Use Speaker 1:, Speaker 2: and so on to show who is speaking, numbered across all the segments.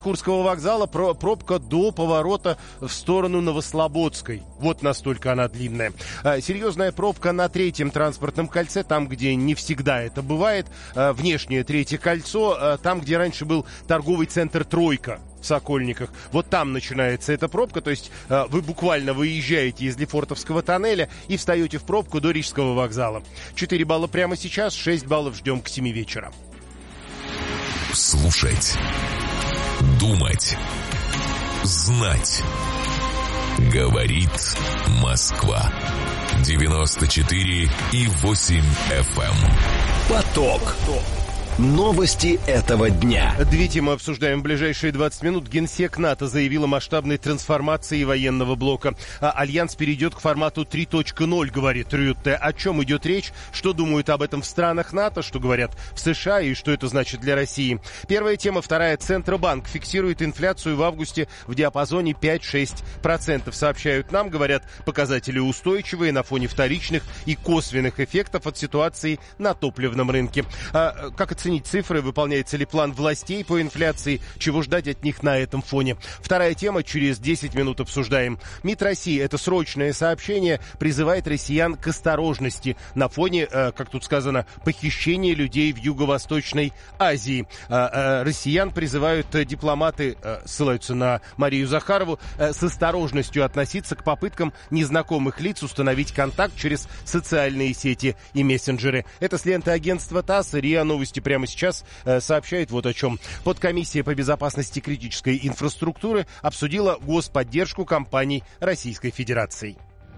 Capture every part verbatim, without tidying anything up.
Speaker 1: Курского вокзала про- пробка до поворота в сторону Новослободской. Вот настолько она длинная. А, серьезная пробка на третьем транспортном кольце, там, где не всегда это бывает. А, внешнее третье кольцо, а, там, где раньше был торговый центр «Тройка» в Сокольниках. Вот там начинается эта пробка, то есть а, вы буквально выезжаете из Лефортовского тоннеля и встаете в пробку до Рижского вокзала. четыре балла прямо сейчас, шесть баллов ждем к семи вечера.
Speaker 2: Слушать. Думать, знать. Говорит Москва. девяносто четыре и восемь эф эм. Поток. Новости этого дня.
Speaker 1: Две темы обсуждаем в ближайшие двадцать минут. Генсек НАТО заявил о масштабной трансформации военного блока. А Альянс перейдет к формату три точка ноль, говорит Рютте. О чем идет речь? Что думают об этом в странах НАТО? Что говорят в США? И что это значит для России? Первая тема. Вторая. Центробанк фиксирует инфляцию в августе в диапазоне пять-шесть процентов. Сообщают нам, говорят, показатели устойчивые на фоне вторичных и косвенных эффектов от ситуации на топливном рынке. А, как оценить цифры, выполняется ли план властей по инфляции, чего ждать от них на этом фоне. Вторая тема, через десять минут обсуждаем. МИД России, это срочное сообщение, призывает россиян к осторожности на фоне, э, как тут сказано, похищения людей в Юго-Восточной Азии. Э, э, россиян призывают э, дипломаты, э, ссылаются на Марию Захарову, э, с осторожностью относиться к попыткам незнакомых лиц установить контакт через социальные сети и мессенджеры. Это с ленты агентства ТАСС, РИА Новости прямо сейчас э, сообщает вот о чем. Подкомиссия по безопасности критической инфраструктуры обсудила господдержку компаний Российской Федерации.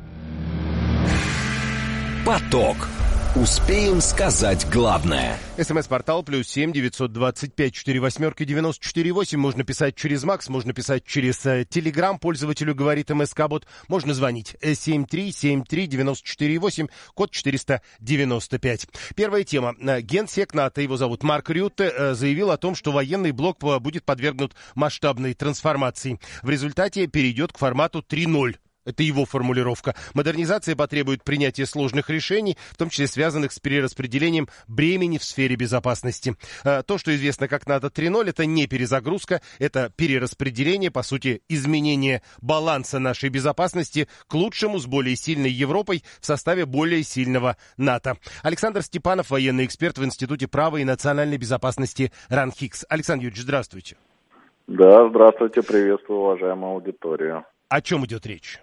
Speaker 2: Поток. Успеем сказать главное.
Speaker 1: СМС-портал плюс семь девятьсот двадцать пять четыре восьмерки девяносто четыре восемь. Можно писать через Макс, можно писать через э, Телеграм. Пользователю говорит МСК-бот. Можно звонить семь три семь три девяносто четыре восемь, код четыреста девяносто пять. Первая тема. Генсек НАТО, его зовут Марк Рютте, э, заявил о том, что военный блок будет подвергнут масштабной трансформации. В результате перейдет к формату три ноль. Это его формулировка. Модернизация потребует принятия сложных решений, в том числе связанных с перераспределением бремени в сфере безопасности. То, что известно как НАТО три ноль, это не перезагрузка, это перераспределение, по сути, изменение баланса нашей безопасности к лучшему с более сильной Европой в составе более сильного НАТО. Александр Степанов, военный эксперт в Институте права и национальной безопасности РАН-ХИКС. Александр Юрьевич, здравствуйте.
Speaker 3: Да, здравствуйте, приветствую уважаемую аудиторию.
Speaker 1: О чем идет речь?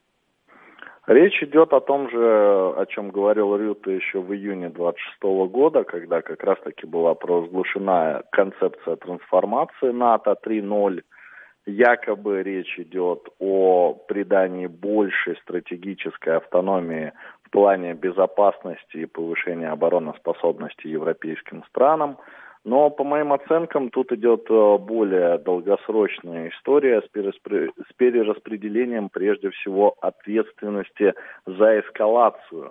Speaker 3: Речь идет о том же, о чем говорил Рютте еще в июне двадцать шестого года, когда как раз-таки была провозглашена концепция трансформации НАТО три ноль. Якобы речь идет о придании большей стратегической автономии в плане безопасности и повышения обороноспособности европейским странам. Но, по моим оценкам, тут идет более долгосрочная история с перераспределением, прежде всего, ответственности за эскалацию.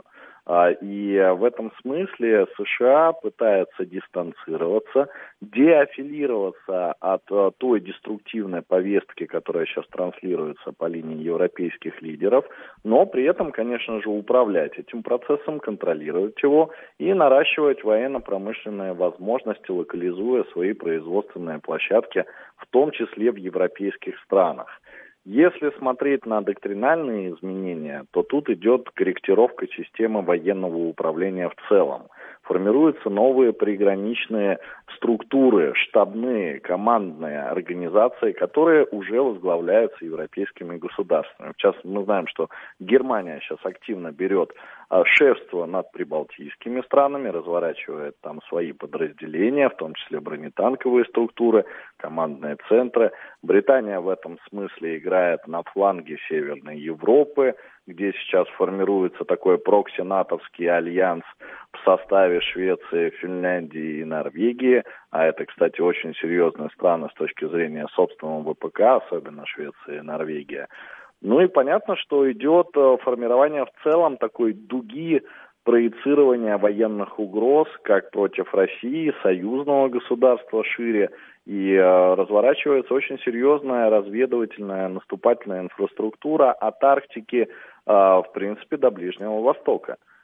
Speaker 3: И в этом смысле США пытаются дистанцироваться, деаффилироваться от той деструктивной повестки, которая сейчас транслируется по линии европейских лидеров, но при этом, конечно же, управлять этим процессом, контролировать его и наращивать военно-промышленные возможности, локализуя свои производственные площадки, в том числе в европейских странах. Если смотреть на доктринальные изменения, то тут идет корректировка системы военного управления в целом. Формируются новые приграничные структуры, штабные, командные организации, которые уже возглавляются европейскими государствами. Сейчас мы знаем, что Германия сейчас активно берет шефство над прибалтийскими странами, разворачивает там свои подразделения, в том числе бронетанковые структуры, командные центры. Британия в этом смысле играет на фланге Северной Европы, где сейчас формируется такой прокси-натовский альянс в составе Швеции, Финляндии и Норвегии. А это, кстати, очень серьезные страны с точки зрения собственного ВПК, особенно Швеция и Норвегия. Ну и понятно, что идет формирование в целом такой дуги проецирования военных угроз как против России, союзного государства шире, и э, разворачивается очень серьезная разведывательная наступательная инфраструктура от Арктики, э, в принципе, до Ближнего Востока.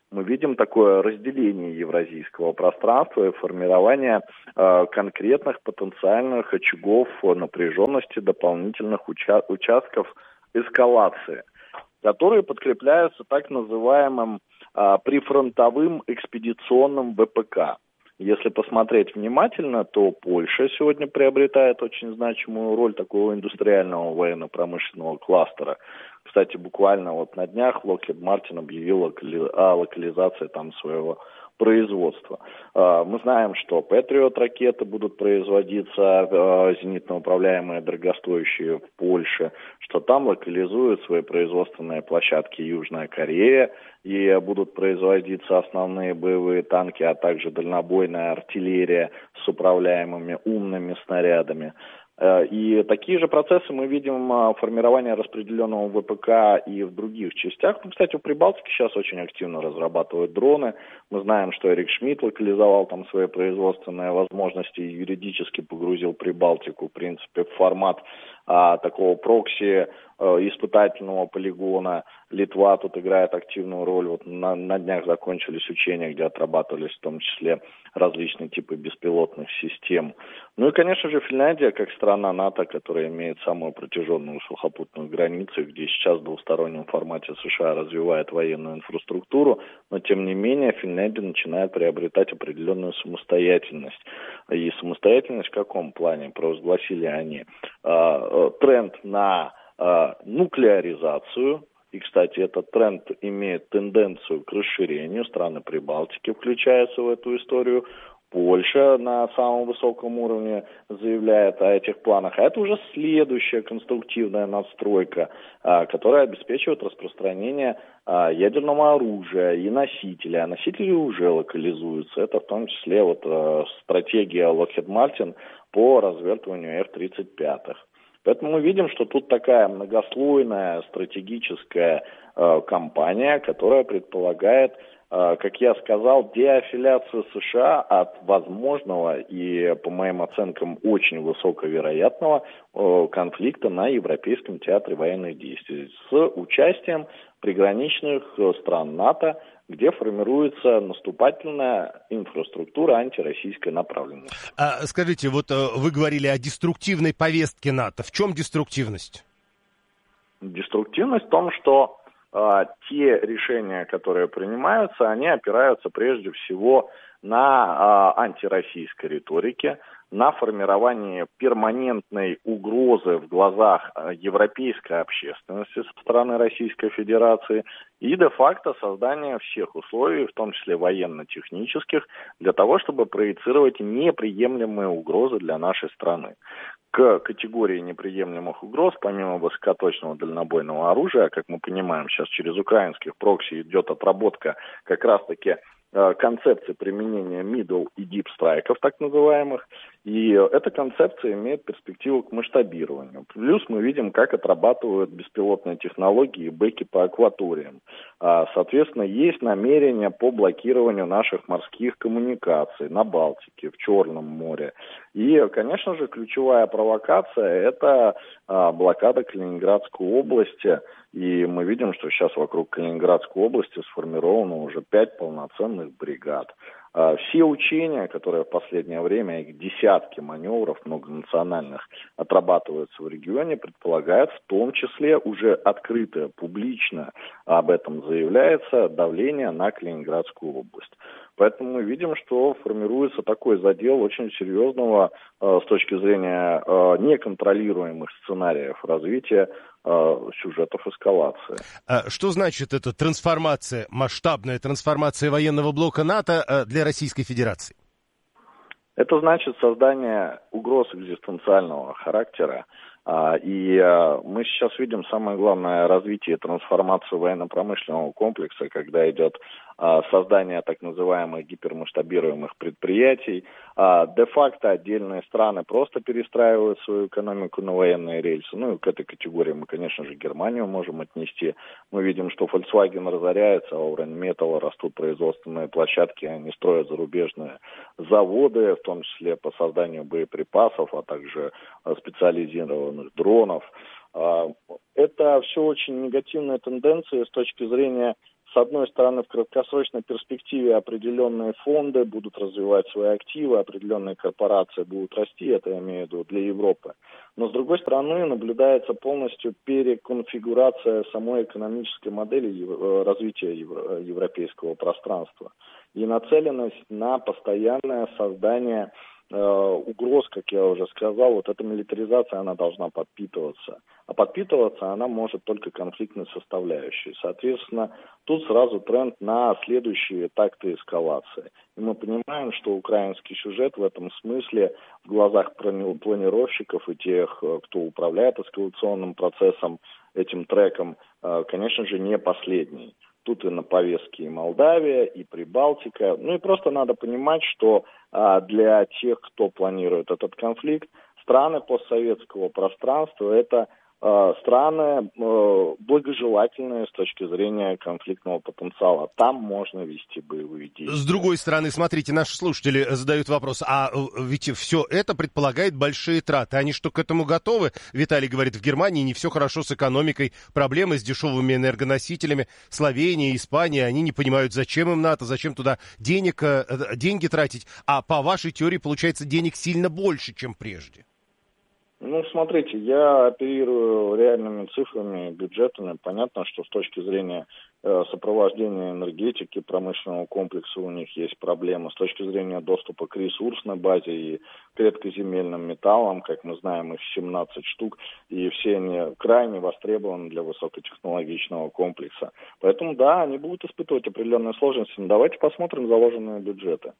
Speaker 3: мы видим такое разделение евразийского пространства и формирование э, конкретных потенциальных очагов напряженности, дополнительных уча- участков эскалации, которые подкрепляются так называемым э, прифронтовым экспедиционным ВПК. Если посмотреть внимательно, то Польша сегодня приобретает очень значимую роль такого индустриального военно-промышленного кластера. Кстати, буквально вот на днях Lockheed Martin объявил о локализации там своего производства. Мы знаем, что Patriot ракеты будут производиться, зенитно-управляемые, дорогостоящие в Польше, что там локализуют свои производственные площадки Южная Корея, и будут производиться основные боевые танки, а также дальнобойная артиллерия с управляемыми умными снарядами. И такие же процессы мы видим формирование распределенного ВПК и в других частях. Ну, кстати, в Прибалтике сейчас очень активно разрабатывают дроны. Мы знаем, что Эрик Шмидт локализовал там свои производственные возможности и юридически погрузил Прибалтику, в принципе, в формат а, такого прокси а, испытательного полигона. Литва тут играет активную роль. Вот на, на днях закончились учения, где отрабатывались в том числе различные типы беспилотных систем. Ну и, конечно же, Финляндия, как страна НАТО, которая имеет самую протяженную сухопутную границу, где сейчас в двустороннем формате США развивает военную инфраструктуру, но, тем не менее, Финляндия начинает приобретать определенную самостоятельность. И самостоятельность в каком плане? Провозгласили они э, тренд на э, нуклеаризацию. И, кстати, этот тренд имеет тенденцию к расширению. Страны Прибалтики включаются в эту историю. Польша на самом высоком уровне заявляет о этих планах. А это уже следующая конструктивная надстройка, которая обеспечивает распространение ядерного оружия и носителей. А носители уже локализуются. Это в том числе вот стратегия Lockheed Martin по развертыванию эф тридцать пять. Поэтому мы видим, что тут такая многослойная стратегическая э, кампания, которая предполагает, э, как я сказал, деаффилиацию США от возможного и, по моим оценкам, очень высоковероятного э, конфликта на Европейском театре военных действий с участием приграничных э, стран НАТО, где формируется наступательная инфраструктура антироссийской направленности.
Speaker 1: А, скажите, вот вы говорили о деструктивной повестке НАТО. В чем деструктивность?
Speaker 3: Деструктивность в том, что э, те решения, которые принимаются, они опираются прежде всего на э, антироссийской риторике, на формирование перманентной угрозы в глазах европейской общественности со стороны Российской Федерации и де-факто создание всех условий, в том числе военно-технических, для того, чтобы проецировать неприемлемые угрозы для нашей страны. К категории неприемлемых угроз, помимо высокоточного дальнобойного оружия, как мы понимаем, сейчас через украинских прокси идет отработка как раз-таки концепции применения middle и deep страйков, так называемых, и эта концепция имеет перспективу к масштабированию. Плюс мы видим, как отрабатывают беспилотные технологии и бэки по акваториям. Соответственно, есть намерение по блокированию наших морских коммуникаций на Балтике, в Черном море. И, конечно же, ключевая провокация – это блокада Калининградской области. И мы видим, что сейчас вокруг Калининградской области сформировано уже пять полноценных бригад. Все учения, которые в последнее время, их десятки маневров многонациональных отрабатываются в регионе, предполагают в том числе уже открыто, публично об этом заявляется давление на Калининградскую область. Поэтому мы видим, что формируется такой задел очень серьезного э, с точки зрения э, неконтролируемых сценариев развития э, сюжетов эскалации.
Speaker 1: А что значит эта трансформация, масштабная трансформация военного блока НАТО э, для Российской Федерации?
Speaker 3: Это значит создание угроз экзистенциального характера. И мы сейчас видим самое главное развитие и трансформацию военно-промышленного комплекса, когда идет создание так называемых гипермасштабируемых предприятий. Де-факто отдельные страны просто перестраивают свою экономику на военные рельсы. Ну и к этой категории мы, конечно же, Германию можем отнести. Мы видим, что Volkswagen разоряется, а у Rheinmetall растут производственные площадки, они строят зарубежные заводы, в том числе по созданию боеприпасов, а также специализированных дронов. Это все очень негативные тенденции с точки зрения С одной стороны, в краткосрочной перспективе определенные фонды будут развивать свои активы, определенные корпорации будут расти, это я имею в виду для Европы. Но с другой стороны, наблюдается полностью переконфигурация самой экономической модели развития европейского пространства и нацеленность на постоянное создание угроз, как я уже сказал. Вот эта милитаризация, она должна подпитываться. А подпитываться она может только конфликтной составляющей. Соответственно, тут сразу тренд на следующие такты эскалации. И мы понимаем, что украинский сюжет в этом смысле в глазах планировщиков и тех, кто управляет эскалационным процессом, этим треком, конечно же, не последний. Тут и на повестке и Молдавия, и Прибалтика. Ну и просто надо понимать, что а, для тех, кто планирует этот конфликт, страны постсоветского пространства – это а, страны а, благожелательные с точки зрения конфликтного потенциала. Там можно вести боевые действия.
Speaker 1: С другой стороны, смотрите, наши слушатели задают вопрос, а ведь все это предполагает большие траты. Они что, к этому готовы? Виталий говорит, в Германии не все хорошо с экономикой, проблемы с дешевыми энергоносителями. Словения, Испания, они не понимают, зачем им НАТО, зачем туда денег, деньги тратить. А по вашей теории, получается, денег сильно больше, чем прежде.
Speaker 3: Ну, смотрите, я оперирую реальными цифрами, бюджетами. Понятно, что с точки зрения э, сопровождения энергетики, промышленного комплекса у них есть проблемы. С точки зрения доступа к ресурсной базе и к редкоземельным металлам, как мы знаем, их семнадцать штук, и все они крайне востребованы для высокотехнологичного комплекса. Поэтому, да, они будут испытывать определенные сложности. Но давайте посмотрим заложенные бюджеты.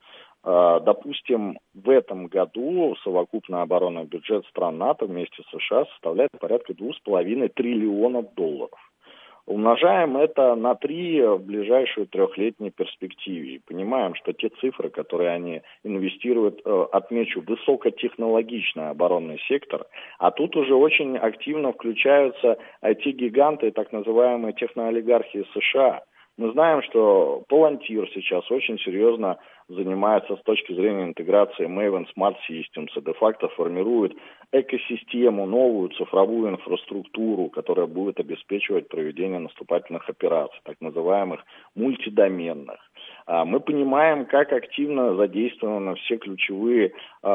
Speaker 3: Допустим, в этом году совокупный оборонный бюджет стран НАТО вместе с США составляет порядка два с половиной триллиона долларов. Умножаем это на три в ближайшую трехлетней перспективе. И понимаем, что те цифры, которые они инвестируют, отмечу, высокотехнологичный оборонный сектор, а тут уже очень активно включаются ай ти-гиганты, так называемые техноолигархии США. Мы знаем, что Palantir сейчас очень серьезно занимается с точки зрения интеграции Maven Smart Systems и де-факто формирует экосистему, новую цифровую инфраструктуру, которая будет обеспечивать проведение наступательных операций, так называемых мультидоменных. Мы понимаем, как активно задействованы все ключевые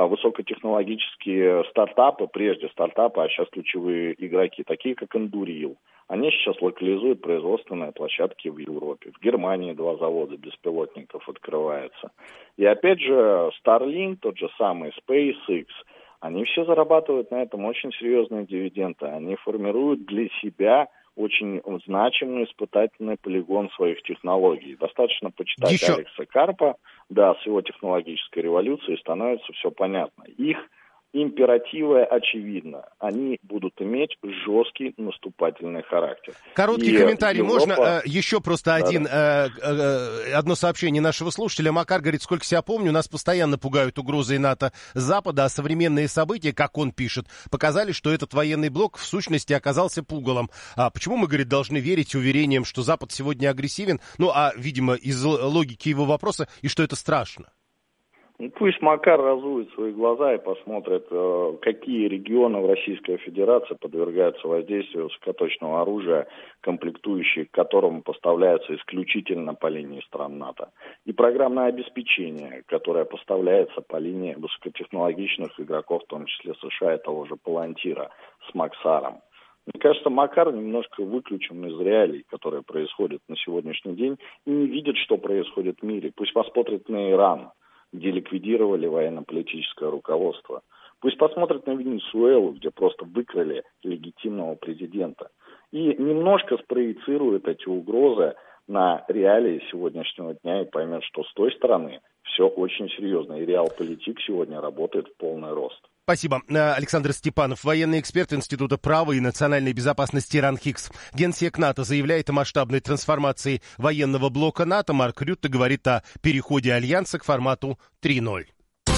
Speaker 3: высокотехнологические стартапы, прежде стартапы, а сейчас ключевые игроки, такие как Enduril. Они сейчас локализуют производственные площадки в Европе. В Германии два завода беспилотников открываются. И опять же, Starlink, тот же самый SpaceX, они все зарабатывают на этом очень серьезные дивиденды. Они формируют для себя очень значимый испытательный полигон своих технологий. Достаточно почитать Еще... Алекса Карпа, да, с его технологической революцией становится все понятно. Их императивы очевидно. Они будут иметь жесткий наступательный характер.
Speaker 1: Короткий и комментарий. Европа... Можно э, еще просто да, один, да. Э, э, одно сообщение нашего слушателя. Макар говорит, сколько себя помню, нас постоянно пугают угрозы НАТО с Запада, а современные события, как он пишет, показали, что этот военный блок в сущности оказался пугалом. А почему мы, говорит, должны верить уверениям, что Запад сегодня агрессивен? Ну, а, видимо, из логики его вопроса, и что это страшно?
Speaker 3: Ну, пусть Макар разует свои глаза и посмотрит, какие регионы в Российской Федерации подвергаются воздействию высокоточного оружия, комплектующие к которому поставляются исключительно по линии стран НАТО. И программное обеспечение, которое поставляется по линии высокотехнологичных игроков, в том числе США и того же Palantir с Максаром. Мне кажется, Макар немножко выключен из реалий, которые происходят на сегодняшний день, и не видит, что происходит в мире. Пусть посмотрит на Иран, где ликвидировали военно-политическое руководство. Пусть посмотрят на Венесуэлу, где просто выкрали легитимного президента. И немножко спроецирует эти угрозы на реалии сегодняшнего дня и поймет, что с той стороны все очень серьезно. И реалполитик сегодня работает в полный рост.
Speaker 1: Спасибо. Александр Степанов, военный эксперт Института права и национальной безопасности РАН-Хикс. Генсек НАТО заявляет о масштабной трансформации военного блока НАТО. Марк Рютте говорит о переходе Альянса к формату три ноль.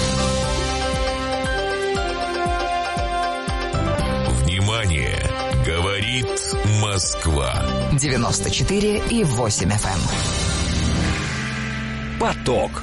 Speaker 2: Внимание! Говорит Москва.
Speaker 4: девяносто четыре и восемь эф эм.
Speaker 2: Поток.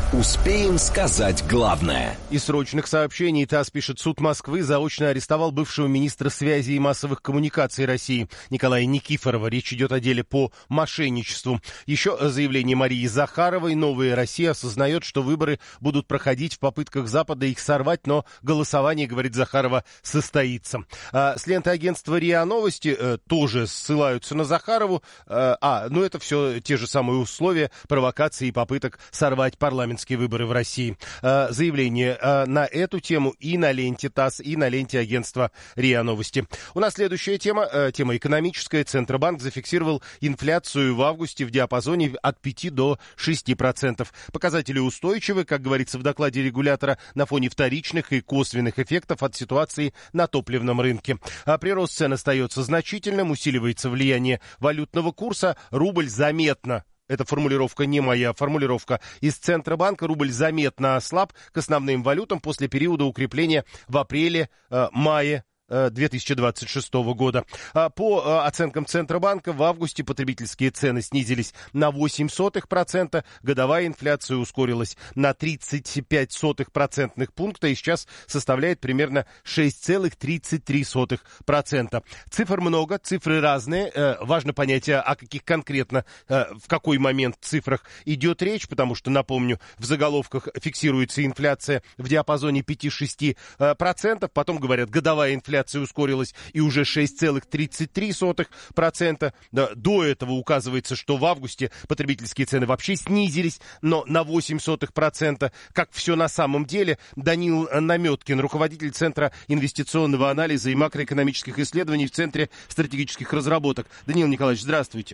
Speaker 4: Успеем сказать главное.
Speaker 1: Из срочных сообщений ТАСС пишет: суд Москвы заочно арестовал бывшего министра связи и массовых коммуникаций России Николая Никифорова. Речь идет о деле по мошенничеству. Еще заявление Марии Захаровой. «Новая Россия» осознает, что выборы будут проходить в попытках Запада их сорвать, но голосование, говорит Захарова, состоится. А, с ленты агентства РИА Новости э, тоже ссылаются на Захарову. Э, а, ну это все те же самые условия провокации и попыток сорвать парламент выборы в России. Заявление на эту тему и на ленте ТАСС, и на ленте агентства РИА Новости. У нас следующая тема, тема экономическая. Центробанк зафиксировал инфляцию в августе в диапазоне от пяти до шести процентов. Показатели устойчивы, как говорится в докладе регулятора, на фоне вторичных и косвенных эффектов от ситуации на топливном рынке. А прирост цен остается значительным, усиливается влияние валютного курса, рубль заметно. Эта формулировка не моя, формулировка из Центробанка. Рубль заметно ослаб к основным валютам после периода укрепления в апреле-мае две тысячи двадцать шестого года. По оценкам Центробанка, в августе потребительские цены снизились на восемь сотых процента, годовая инфляция ускорилась на тридцать пять сотых процентных пункта и сейчас составляет примерно шесть целых тридцать три сотых процента. Цифр много, цифры разные. Важно понять, о каких конкретно, в какой момент цифрах идет речь, потому что, напомню, в заголовках фиксируется инфляция в диапазоне пять-шесть процентов, потом говорят, годовая инфляция ускорилась и уже шесть целых тридцать три сотых процента. Да, до этого указывается, что в августе потребительские цены вообще снизились, но на восемь сотых процента. Как все на самом деле, Данил Наметкин, руководитель Центра инвестиционного анализа и макроэкономических исследований в Центре стратегических разработок. Данил Николаевич, здравствуйте.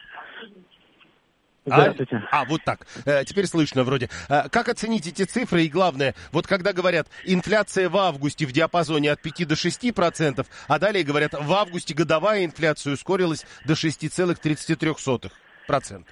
Speaker 5: Здравствуйте.
Speaker 1: А, а, вот так. Э, теперь слышно вроде. Э, как оценить эти цифры? И главное, вот когда говорят, инфляция в августе в диапазоне от пяти до шести процентов, а далее говорят, в августе годовая инфляция ускорилась до шести целых тридцати трёх сотых процента.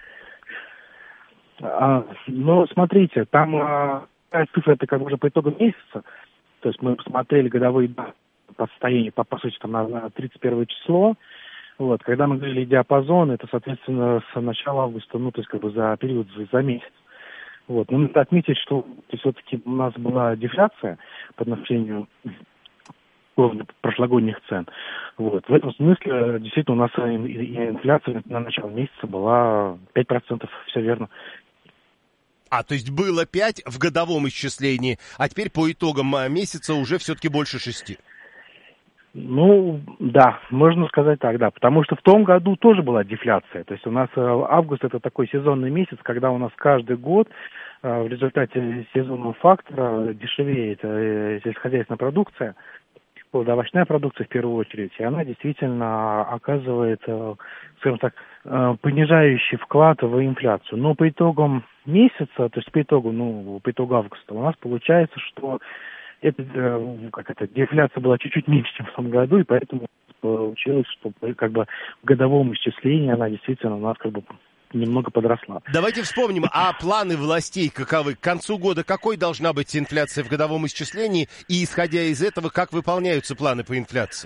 Speaker 5: А, ну, смотрите, там а, цифра это как бы уже по итогам месяца. То есть мы посмотрели годовые данные по состоянию, по, по сути, там, на, на тридцать первое число. Вот, когда мы говорили диапазон, это, соответственно, с начала августа, ну, то есть, как бы за период, за, за месяц. Вот, но надо отметить, что все-таки у нас была дефляция по отношению к прошлогодних цен. Вот, в этом смысле, действительно, у нас инфляция на начало месяца была пять процентов, все верно.
Speaker 1: А, то есть было пять в годовом исчислении, а теперь по итогам месяца уже все-таки больше шести.
Speaker 5: Ну, да, можно сказать так, да, потому что в том году тоже была дефляция, то есть у нас август это такой сезонный месяц, когда у нас каждый год в результате сезонного фактора дешевеет сельскохозяйственная продукция, плодоовощная продукция в первую очередь, и она действительно оказывает, скажем так, понижающий вклад в инфляцию. Но по итогам месяца, то есть по итогу, ну, по итогу августа у нас получается, что это, как это, дефляция была чуть-чуть меньше, чем в том году, и поэтому получилось, что как бы в годовом исчислении она действительно у нас как бы немного подросла.
Speaker 1: Давайте вспомним, а планы властей каковы? К концу года какой должна быть инфляция в годовом исчислении? И, исходя из этого, как выполняются планы по инфляции?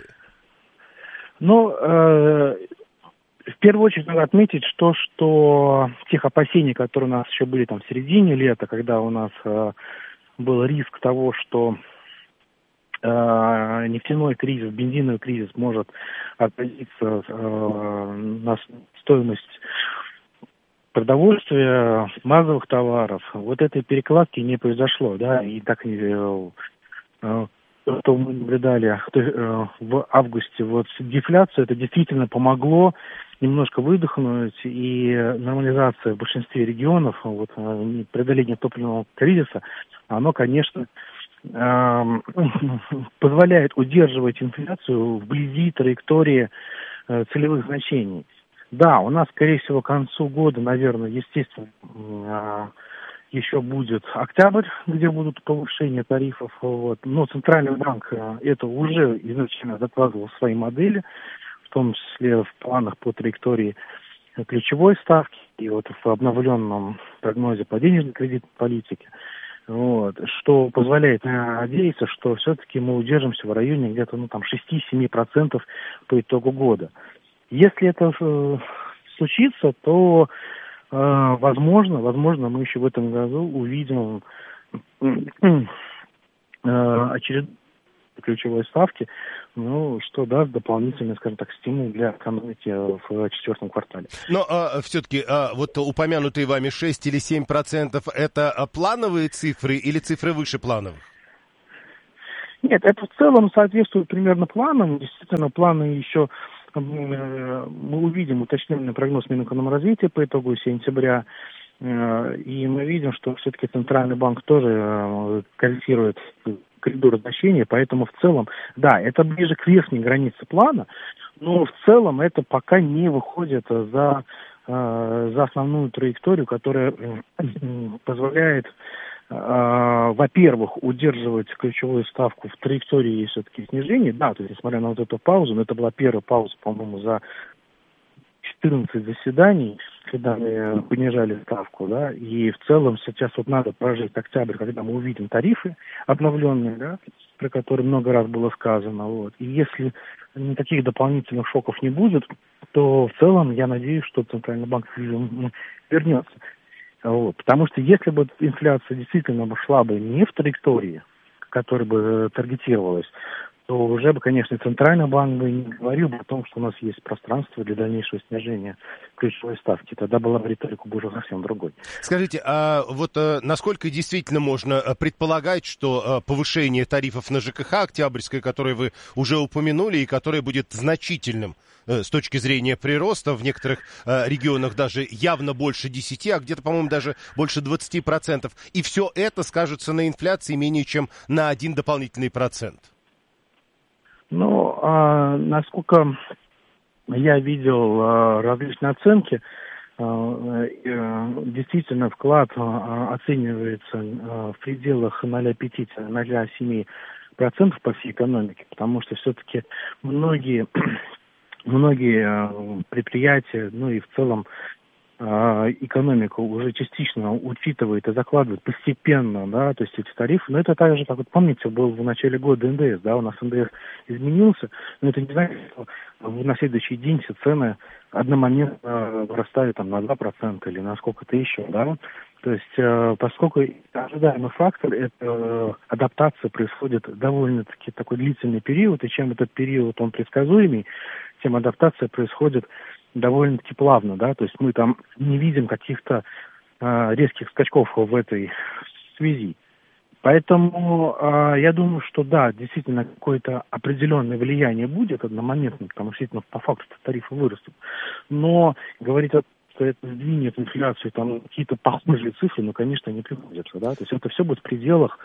Speaker 5: Ну, э, в первую очередь надо отметить, что, что тех опасений, которые у нас еще были там в середине лета, когда у нас э, был риск того, что э, нефтяной кризис, бензиновый кризис может отразиться э, на стоимость продовольствия, базовых товаров. Вот этой перекладки не произошло, да, и так не... Э, что мы наблюдали э, в августе, вот дефляцию, это действительно помогло немножко выдохнуть, и нормализация в большинстве регионов, вот, преодоление топливного кризиса, оно, конечно, э, позволяет удерживать инфляцию вблизи траектории э, целевых значений. Да, у нас, скорее всего, к концу года, наверное, естественно, э, еще будет октябрь, где будут повышения тарифов. Вот. Но Центральный банк э, это уже изначально закладывал в свои модели, в том числе в планах по траектории ключевой ставки и вот в обновленном прогнозе по денежной кредитной политике. Вот, что позволяет надеяться, что все-таки мы удержимся в районе где-то ну, там шесть-семь процентов по итогу года. Если это э, случится, то возможно, возможно, мы еще в этом году увидим очередные ключевой ставки, ну, что даст дополнительный, скажем так, стимул для экономики в четвертом квартале.
Speaker 1: Но а, все-таки а, вот упомянутые вами шесть или семь процентов это а, плановые цифры или цифры выше плановых?
Speaker 5: Нет, это в целом соответствует примерно планам. Действительно, планы еще мы увидим уточненный прогноз Минэкономразвития по итогу сентября. И мы видим, что все-таки Центральный банк тоже корректирует коридор значения, поэтому в целом, да, это ближе к верхней границе плана, но в целом это пока не выходит за, за основную траекторию, которая позволяет, во-первых, удерживать ключевую ставку в траектории все-таки снижения, да, то есть несмотря на вот эту паузу, но это была первая пауза, по-моему, за четырнадцать заседаний, когда мы понижали ставку, да, и в целом сейчас вот надо прожить октябрь, когда мы увидим тарифы обновленные, да, про которые много раз было сказано, вот, и если никаких дополнительных шоков не будет, то в целом я надеюсь, что Центральный банк вернется, вот, потому что если бы инфляция действительно шла бы не в траектории, которая бы таргетировалась, то уже бы, конечно, Центральный банк бы не говорил бы о том, что у нас есть пространство для дальнейшего снижения ключевой ставки. Тогда была бы риторика бы уже совсем другой.
Speaker 1: Скажите, а вот а, насколько действительно можно предполагать, что а, повышение тарифов на ЖКХ октябрьское, которое вы уже упомянули, и которое будет значительным а, с точки зрения прироста, в некоторых а, регионах даже явно больше десяти, а где-то, по-моему, даже больше двадцати процентов, и все это скажется на инфляции менее чем на один дополнительный процент?
Speaker 5: Ну, а, насколько я видел а, различные оценки, а, а, действительно вклад а, оценивается а, в пределах ноль целых пять десятых - ноль целых семь десятых процента по всей экономике, потому что все-таки многие, многие а, предприятия, ну и в целом экономика уже частично учитывает и закладывает постепенно, да, то есть эти тарифы. Но это так же, как вот помните, был в начале года эн дэ эс, да, у нас эн дэ эс изменился, но это не значит, что на следующий день все цены одномоментно вырастают там на два процента или на сколько-то еще, да. То есть, поскольку ожидаемый фактор, это адаптация происходит довольно-таки такой длительный период, и чем этот период он предсказуемый, тем адаптация происходит довольно-таки плавно, да, то есть мы там не видим каких-то э, резких скачков в этой связи. Поэтому э, я думаю, что да, действительно какое-то определенное влияние будет одномоментно, потому что действительно по факту тарифы вырастут. Но говорить о том, что это сдвинет инфляцию, там какие-то похожие цифры, ну, конечно, не приходится, да, то есть это все будет в пределах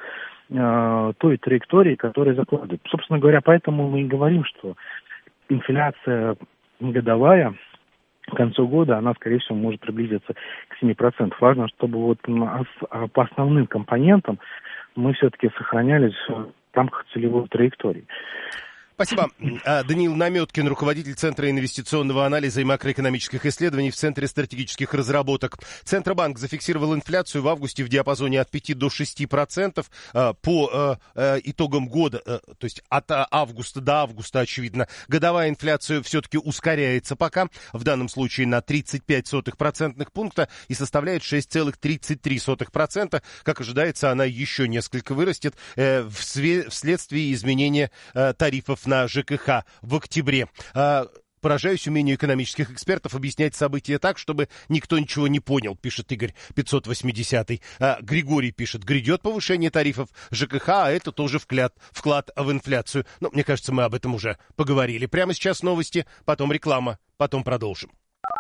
Speaker 5: э, той траектории, которая закладывает. Собственно говоря, поэтому мы и говорим, что инфляция годовая к концу года, она, скорее всего, может приблизиться к семи процентам. Важно, чтобы вот по основным компонентам мы все-таки сохранялись в рамках целевой траектории.
Speaker 1: Спасибо. Даниил Наметкин, руководитель Центра инвестиционного анализа и макроэкономических исследований в Центре стратегических разработок. Центробанк зафиксировал инфляцию в августе в диапазоне от пяти до шести процентов. По итогам года, то есть от августа до августа, очевидно, годовая инфляция все-таки ускоряется пока, в данном случае на тридцать пять сотых процентных пункта и составляет шесть целых тридцать три сотых процента. Как ожидается, она еще несколько вырастет вследствие изменения тарифов на ЖКХ в октябре. Поражаюсь умению экономических экспертов объяснять события так, чтобы никто ничего не понял, пишет Игорь пятьсот восьмидесятый. А Григорий пишет, грядет повышение тарифов ЖКХ, а это тоже вклад, вклад в инфляцию. Но мне кажется, мы об этом уже поговорили. Прямо сейчас новости, потом реклама, потом продолжим.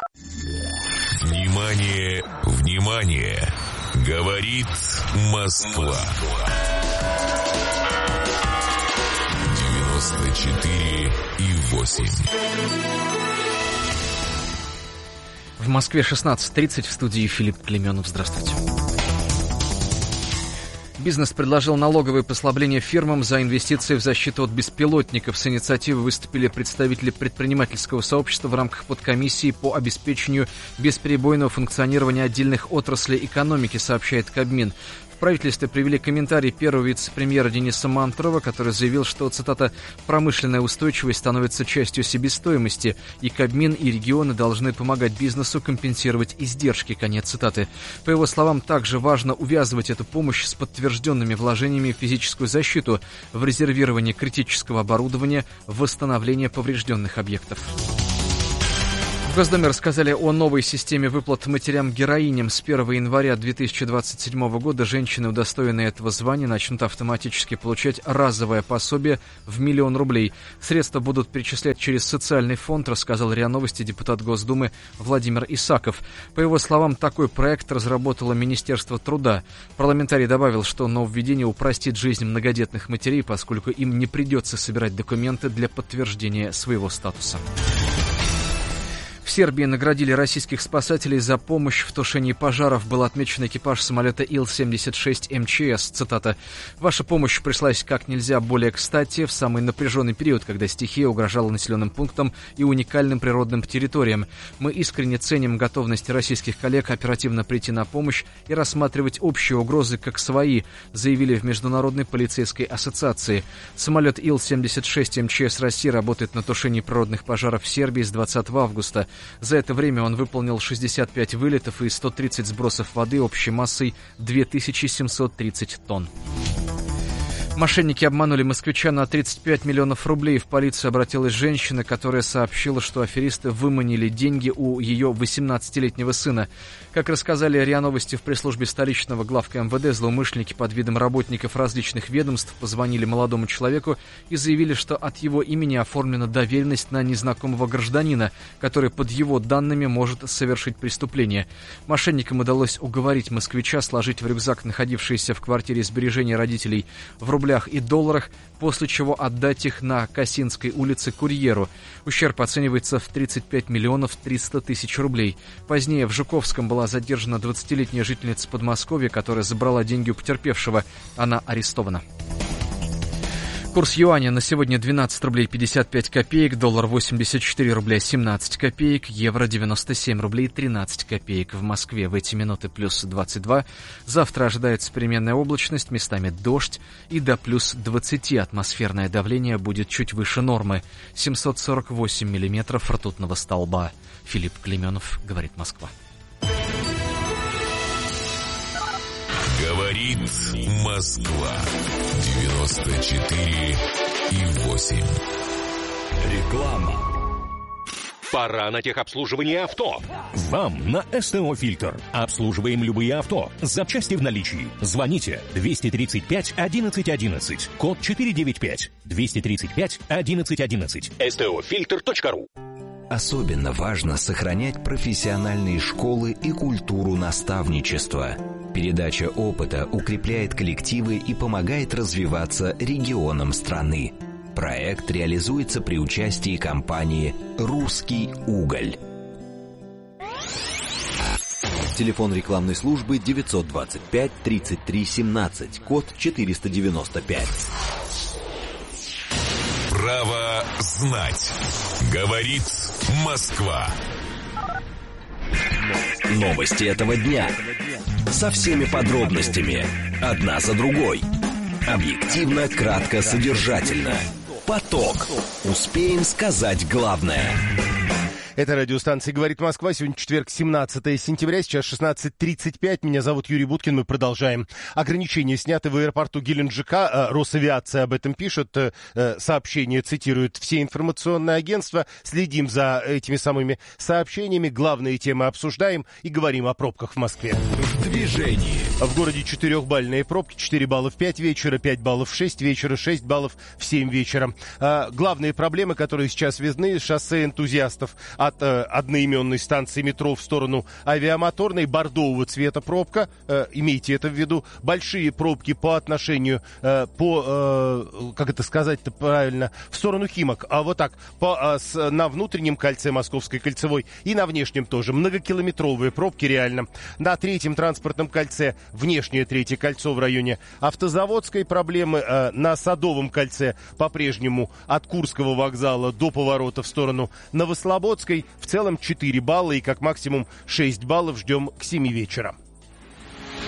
Speaker 2: Внимание, внимание! Говорит Москва. девяносто четыре и восемь.
Speaker 6: В Москве шестнадцать тридцать, в студии Филипп Клеменов. Здравствуйте. Бизнес предложил налоговые послабления фирмам за инвестиции в защиту от беспилотников. С инициативой выступили представители предпринимательского сообщества в рамках подкомиссии по обеспечению бесперебойного функционирования отдельных отраслей экономики, сообщает Кабмин. В правительстве привели комментарий первого вице-премьера Дениса Мантурова, который заявил, что, цитата, «промышленная устойчивость становится частью себестоимости, и Кабмин и регионы должны помогать бизнесу компенсировать издержки», конец цитаты. По его словам, также важно увязывать эту помощь с подтвержденными вложениями в физическую защиту, в резервирование критического оборудования, в восстановление поврежденных объектов. В Госдуме рассказали о новой системе выплат матерям-героиням. С первого января две тысячи двадцать седьмого года женщины, удостоенные этого звания, начнут автоматически получать разовое пособие в миллион рублей. Средства будут перечислять через социальный фонд, рассказал РИА Новости депутат Госдумы Владимир Исаков. По его словам, такой проект разработало Министерство труда. Парламентарий добавил, что нововведение упростит жизнь многодетных матерей, поскольку им не придется собирать документы для подтверждения своего статуса. В Сербии наградили российских спасателей за помощь в тушении пожаров. Был отмечен экипаж самолета Ил семьдесят шесть эм че эс. Цитата. «Ваша помощь пришлась как нельзя более кстати в самый напряженный период, когда стихия угрожала населенным пунктам и уникальным природным территориям. Мы искренне ценим готовность российских коллег оперативно прийти на помощь и рассматривать общие угрозы как свои», заявили в Международной полицейской ассоциации. Самолет Ил семьдесят шесть эм че эс России работает на тушении природных пожаров в Сербии с двадцатого августа. За это время он выполнил шестьдесят пять вылетов и сто тридцать сбросов воды общей массой две тысячи семьсот тридцать тонн. Мошенники обманули москвича на тридцать пять миллионов рублей. В полицию обратилась женщина, которая сообщила, что аферисты выманили деньги у ее восемнадцатилетнего сына. Как рассказали РИА Новости в пресс-службе столичного главка эм вэ дэ, злоумышленники под видом работников различных ведомств позвонили молодому человеку и заявили, что от его имени оформлена доверенность на незнакомого гражданина, который под его данными может совершить преступление. Мошенникам удалось уговорить москвича сложить в рюкзак, находившийся в квартире сбережения родителей, в рублях и долларах, после чего отдать их на Косинской улице курьеру. Ущерб оценивается в тридцать пять миллионов триста тысяч рублей. Позднее в Жуковском была задержана двадцатилетняя жительница Подмосковья, которая забрала деньги у потерпевшего. Она арестована. Курс юаня на сегодня двенадцать рублей пятьдесят пять копеек, доллар восемьдесят четыре рубля семнадцать копеек, евро девяносто семь рублей тринадцать копеек. В Москве в эти минуты плюс двадцать два. Завтра ожидается переменная облачность, местами дождь, и до плюс двадцати атмосферное давление будет чуть выше нормы. семьсот сорок восемь миллиметров ртутного столба. Филипп Клейменов, говорит Москва.
Speaker 2: Говорит Москва. девяносто четыре и восемь.
Speaker 4: Реклама.
Speaker 7: Пора на техобслуживание авто.
Speaker 8: Вам на СТО «Фильтр». Обслуживаем любые авто. Запчасти в наличии. Звоните двести тридцать пять одиннадцать одиннадцать. Код четыреста девяносто пять. двести тридцать пять одиннадцать одиннадцать.
Speaker 7: эс тэ о фильтр точка ру.
Speaker 4: Особенно важно сохранять профессиональные школы и культуру наставничества. Передача опыта укрепляет коллективы и помогает развиваться регионам страны. Проект реализуется при участии компании «Русский уголь». Телефон рекламной службы девятьсот двадцать пять тридцать три семнадцать, код четыреста девяносто пять.
Speaker 2: Право знать. Говорит Москва.
Speaker 4: Новости этого дня. Со всеми подробностями. Одна за другой. Объективно, кратко, содержательно. Поток. Успеем сказать главное.
Speaker 1: Это радиостанция «Говорит Москва». Сегодня четверг, семнадцатое сентября, сейчас шестнадцать тридцать пять. Меня зовут Юрий Буткин, мы продолжаем. Ограничения сняты в аэропорту Геленджика. Росавиация об этом пишет. Сообщение цитирует все информационные агентства. Следим за этими самыми сообщениями. Главные темы обсуждаем и говорим о пробках в Москве.
Speaker 4: В движении.
Speaker 1: В городе четырехбальные пробки. четыре балла в пять вечера, пять баллов в шесть вечера, шесть баллов в семь вечера. Главные проблемы, которые сейчас видны, шоссе энтузиастов от э, одноименной станции метро в сторону Авиамоторной, бордового цвета пробка, э, имейте это в виду, большие пробки по отношению, э, по, э, как это сказать-то правильно, в сторону Химок, а вот так, по, э, с, на внутреннем кольце Московской кольцевой и на внешнем тоже, многокилометровые пробки реально. На третьем транспортном кольце, внешнее третье кольцо в районе Автозаводской проблемы, э, на Садовом кольце по-прежнему от Курского вокзала до поворота в сторону Новослободской. В целом четыре балла и как максимум шесть баллов ждем к семи вечера.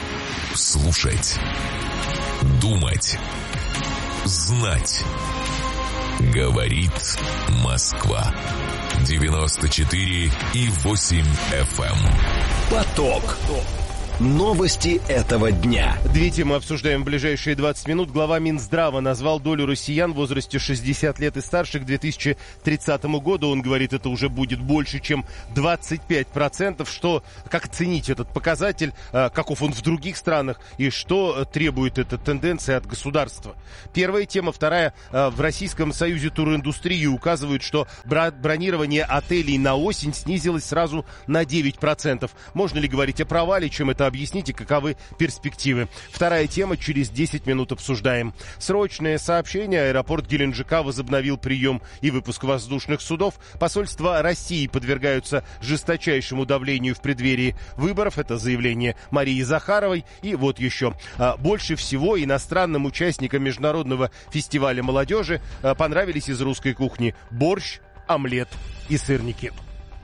Speaker 2: Слушать. Думать. Знать. Говорит Москва. девяносто четыре и восемь эф эм.
Speaker 4: Поток. Новости этого дня.
Speaker 1: Две темы обсуждаем в ближайшие двадцать минут. Глава Минздрава назвал долю россиян в возрасте шестьдесят лет и старше к две тысячи тридцатому году. Он говорит, это уже будет больше, чем двадцать пять процентов. Что, как оценить этот показатель, каков он в других странах и что требует эта тенденция от государства? Первая тема. Вторая. В Российском союзе туриндустрии указывают, что бронирование отелей на осень снизилось сразу на девять процентов. Можно ли говорить о провале? Чем это объясните, каковы перспективы. Вторая тема, через десять минут обсуждаем. Срочное сообщение. Аэропорт Геленджика возобновил прием и выпуск воздушных судов. Посольства России подвергаются жесточайшему давлению в преддверии выборов. Это заявление Марии Захаровой. И вот еще. Больше всего иностранным участникам международного фестиваля молодежи понравились из русской кухни борщ, омлет и сырники.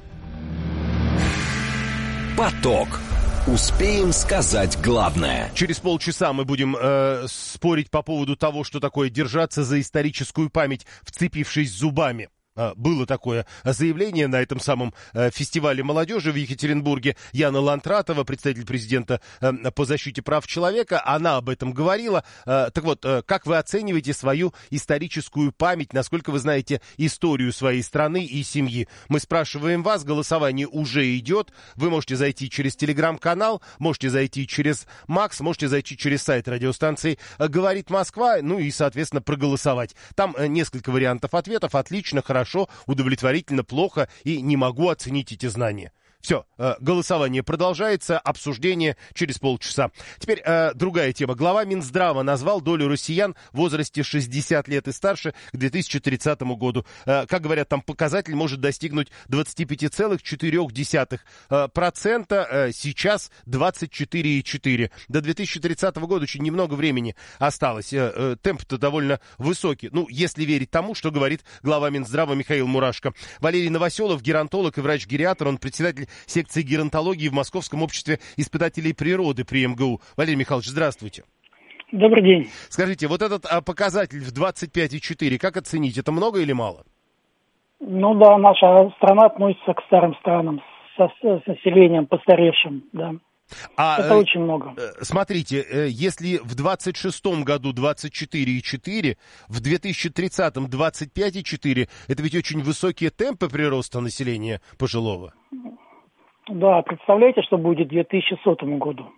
Speaker 4: Поток. Успеем сказать главное.
Speaker 1: Через полчаса мы будем э, спорить по поводу того, что такое держаться за историческую память, вцепившись зубами. Было такое заявление на этом самом фестивале молодежи в Екатеринбурге. Яна Лантратова, представитель президента по защите прав человека, она об этом говорила. Так вот, как вы оцениваете свою историческую память, насколько вы знаете историю своей страны и семьи? Мы спрашиваем вас, голосование уже идет. Вы можете зайти через телеграм-канал, можете зайти через Макс, можете зайти через сайт радиостанции «Говорит Москва», ну и, соответственно, проголосовать. Там несколько вариантов ответов. Отлично, хорошо. Хорошо, удовлетворительно, плохо и не могу оценить эти знания. Все, голосование продолжается, обсуждение через полчаса. Теперь э, другая тема. Глава Минздрава назвал долю россиян в возрасте шестьдесят лет и старше к две тысячи тридцатому году. Э, как говорят, там показатель может достигнуть двадцать пять целых четыре десятых процента, э, сейчас двадцать четыре целых четыре десятых процента. До две тысячи тридцатого года очень немного времени осталось. Э, э, темп-то довольно высокий. Ну, если верить тому, что говорит глава Минздрава Михаил Мурашко. Валерий Новоселов, геронтолог и врач-гериатр, он председатель секции геронтологии в Московском обществе испытателей природы при эм гэ у. Валерий Михайлович, здравствуйте.
Speaker 9: Добрый день.
Speaker 1: Скажите, вот этот а, показатель в двадцать пять целых четыре, как оценить? Это много или мало?
Speaker 9: Ну да, наша страна относится к старым странам со, с населением постаревшим, да. А, это э, очень много.
Speaker 1: Смотрите, э, если в двадцать шестом году двадцать четыре целых четыре десятых, в две тысячи тридцатом двадцать пять целых четыре десятых, это ведь очень высокие темпы прироста населения пожилого.
Speaker 9: Да, представляете, что будет к две тысячи сотому году?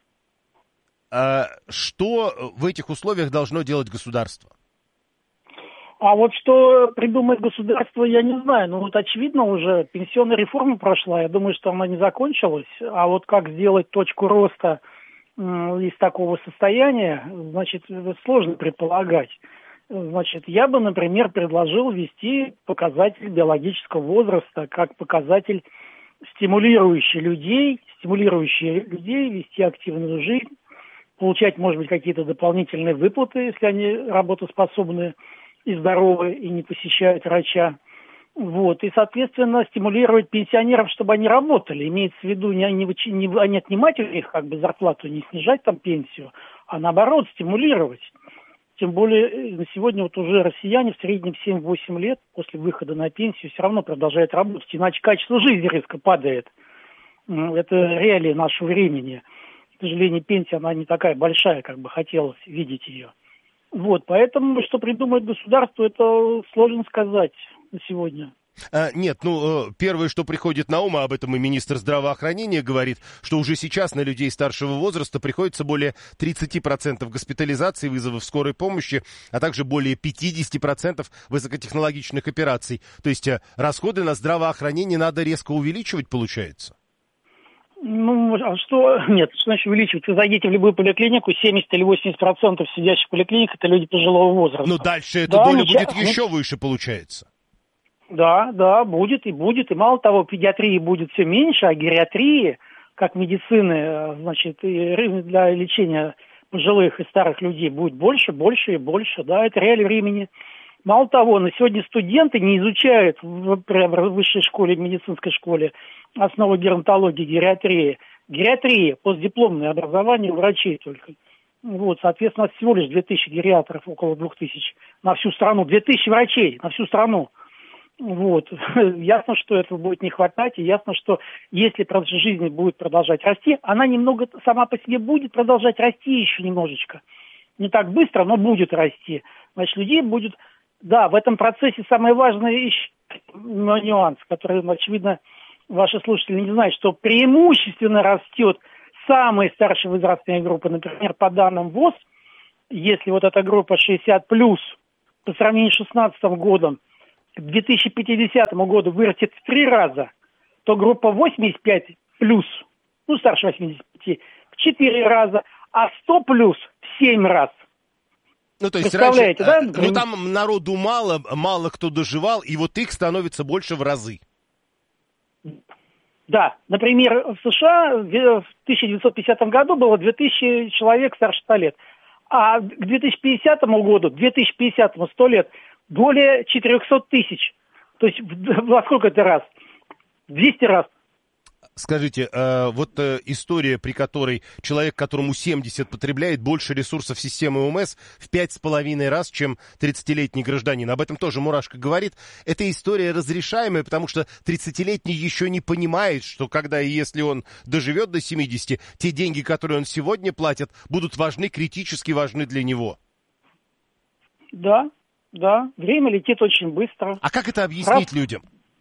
Speaker 1: А что в этих условиях должно делать государство?
Speaker 9: А вот что придумает государство, я не знаю. Ну вот очевидно уже, пенсионная реформа прошла, я думаю, что она не закончилась. А вот как сделать точку роста э, из такого состояния, значит, сложно предполагать. Значит, я бы, например, предложил ввести показатель биологического возраста как показатель, стимулирующий людей, стимулирующий людей вести активную жизнь, получать, может быть, какие-то дополнительные выплаты, если они работоспособны и здоровы, и не посещают врача. Вот. И, соответственно, стимулировать пенсионеров, чтобы они работали. Имеется в виду не, не, не, не отнимать у них как бы зарплату, не снижать там пенсию, а наоборот стимулировать. Тем более на сегодня вот уже россияне в среднем семь-восемь лет после выхода на пенсию все равно продолжают работать, иначе качество жизни резко падает. Это реалии нашего времени. К сожалению, пенсия, она не такая большая, как бы хотелось видеть ее. Вот, поэтому, что придумает государство, это сложно сказать на сегодня.
Speaker 1: А, нет, ну, первое, что приходит на ум, а об этом и министр здравоохранения говорит, что уже сейчас на людей старшего возраста приходится более тридцать процентов госпитализаций, вызовов скорой помощи, а также более пятьдесят процентов высокотехнологичных операций. То есть расходы на здравоохранение надо резко увеличивать, получается?
Speaker 9: Ну, а что? Нет, что значит увеличивать? Вы зайдите в любую поликлинику, семьдесят или восемьдесят процентов сидящих в поликлиниках это люди пожилого возраста.
Speaker 1: Но дальше эта да, доля ничего, будет еще нет. выше, получается.
Speaker 9: Да, да, будет и будет. И мало того, педиатрии будет все меньше, а гериатрии, как медицины, значит, и для лечения пожилых и старых людей будет больше, больше и больше. Да, это реалии времени. Мало того, на сегодня студенты не изучают в высшей школе, в медицинской школе основы геронтологии, гериатрии. Гериатрия, постдипломное образование у врачей только. Вот, соответственно, всего лишь две тысячи гериатров, около двух тысяч на всю страну. две тысячи врачей на всю страну. Вот. Ясно, что этого будет не хватать, и ясно, что если продолжительность жизни будет продолжать расти, она немного сама по себе будет продолжать расти еще немножечко. Не так быстро, но будет расти. Значит, людей будет... Да, в этом процессе самое важное еще нюанс, который, очевидно, ваши слушатели не знают, что преимущественно растет самая старшая возрастная группа. Например, по данным ВОЗ, если вот эта группа шестьдесят плюс по сравнению с шестнадцатым годом к две тысячи пятидесятому году вырастет в три раза, то группа восемьдесят пять плюс, ну, старше восьмидесяти пяти, в четыре раза, а сто плюс в семь раз.
Speaker 1: Ну, то есть
Speaker 9: Представляете,
Speaker 1: раньше,
Speaker 9: да?
Speaker 1: Ну, там народу мало, мало кто доживал, и вот их становится больше в разы.
Speaker 9: Да, например, в США в тысяча девятьсот пятидесятом году было две тысячи человек старше ста лет, а к две тысячи пятидесятому году, две тысячи пятидесятому сто лет, более четыреста тысяч. То есть во сколько это раз? В двести раз.
Speaker 1: Скажите, э, вот э, история, при которой человек, которому семьдесят, потребляет больше ресурсов системы ОМС в пять с половиной раз, чем тридцатилетний гражданин. Об этом тоже Мурашко говорит. Эта история разрешаемая, потому что тридцатилетний еще не понимает, что когда и если он доживет до семидесяти, те деньги, которые он сегодня платит, будут важны, критически важны для него.
Speaker 9: Да, да. Время летит очень быстро.
Speaker 1: А как это объяснить Раз... людям?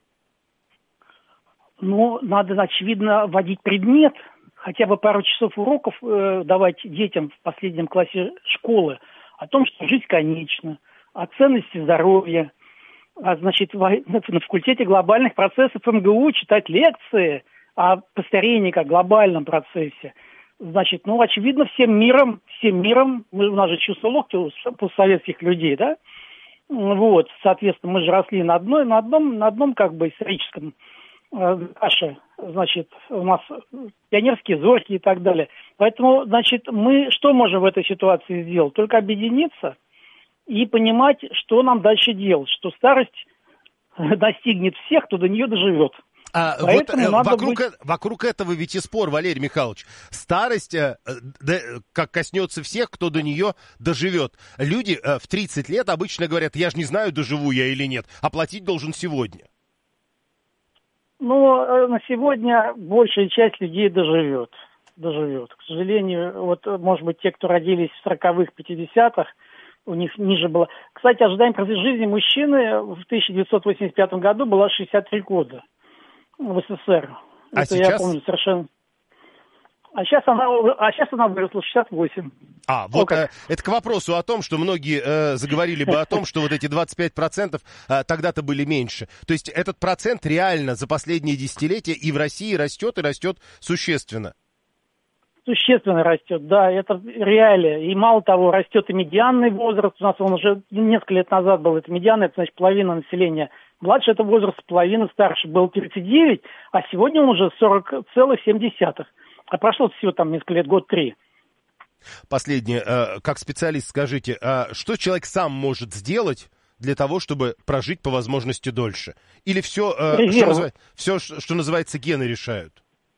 Speaker 9: Ну, надо, очевидно, вводить предмет, хотя бы пару часов уроков э, давать детям в последнем классе школы о том, что жизнь конечна, о ценности здоровья, а, значит, в, на факультете глобальных процессов эм гэ у читать лекции о постарении как глобальном процессе. Значит, ну, очевидно, всем миром, всем миром, мы, у нас же чувство локтя у постсоветских людей, да, вот, соответственно, мы же росли на одной, на одном, на одном, как бы, историческом каше, значит, у нас пионерские зорьки и так далее. Поэтому, значит, мы что можем в этой ситуации сделать? Только объединиться и понимать, что нам дальше делать, что старость достигнет всех, кто до нее доживет.
Speaker 1: А вот э, вокруг, быть... вокруг этого ведь и спор, Валерий Михайлович. Старость, э, да, как коснется всех, кто до нее доживет. Люди э, в тридцать лет обычно говорят: я же не знаю, доживу я или нет, а платить должен сегодня.
Speaker 9: Ну, на сегодня большая часть людей доживет. Доживет. К сожалению, вот, может быть, те, кто родились в сороковых, пятидесятых, у них ниже было. Кстати, ожидаемая продолжительность жизни мужчины в тысяча девятьсот восемьдесят пятом году была шестьдесят три года в СССР.
Speaker 1: А
Speaker 9: Это
Speaker 1: сейчас?
Speaker 9: Я помню совершенно. А сейчас она, а сейчас она выросла шестьдесят восемь.
Speaker 1: А, вот э, это к вопросу о том, что многие э, заговорили бы о том, что вот эти двадцать пять процентов э, тогда-то были меньше. То есть этот процент реально за последние десятилетия и в России растет, и растет существенно.
Speaker 9: Существенно растет, да, это реалия. И мало того, растет и медианный возраст. У нас он уже несколько лет назад был, это медианный, это значит половина населения. Младше это возраст, половина старше. Был тридцать девять, а сегодня он уже сорок целых семь десятых. А прошло всего там несколько лет, год-три.
Speaker 1: Последнее. Как специалист скажите, что человек сам может сделать для того, чтобы прожить по возможности дольше? Или все, что, назыв... все, что называется, гены решают?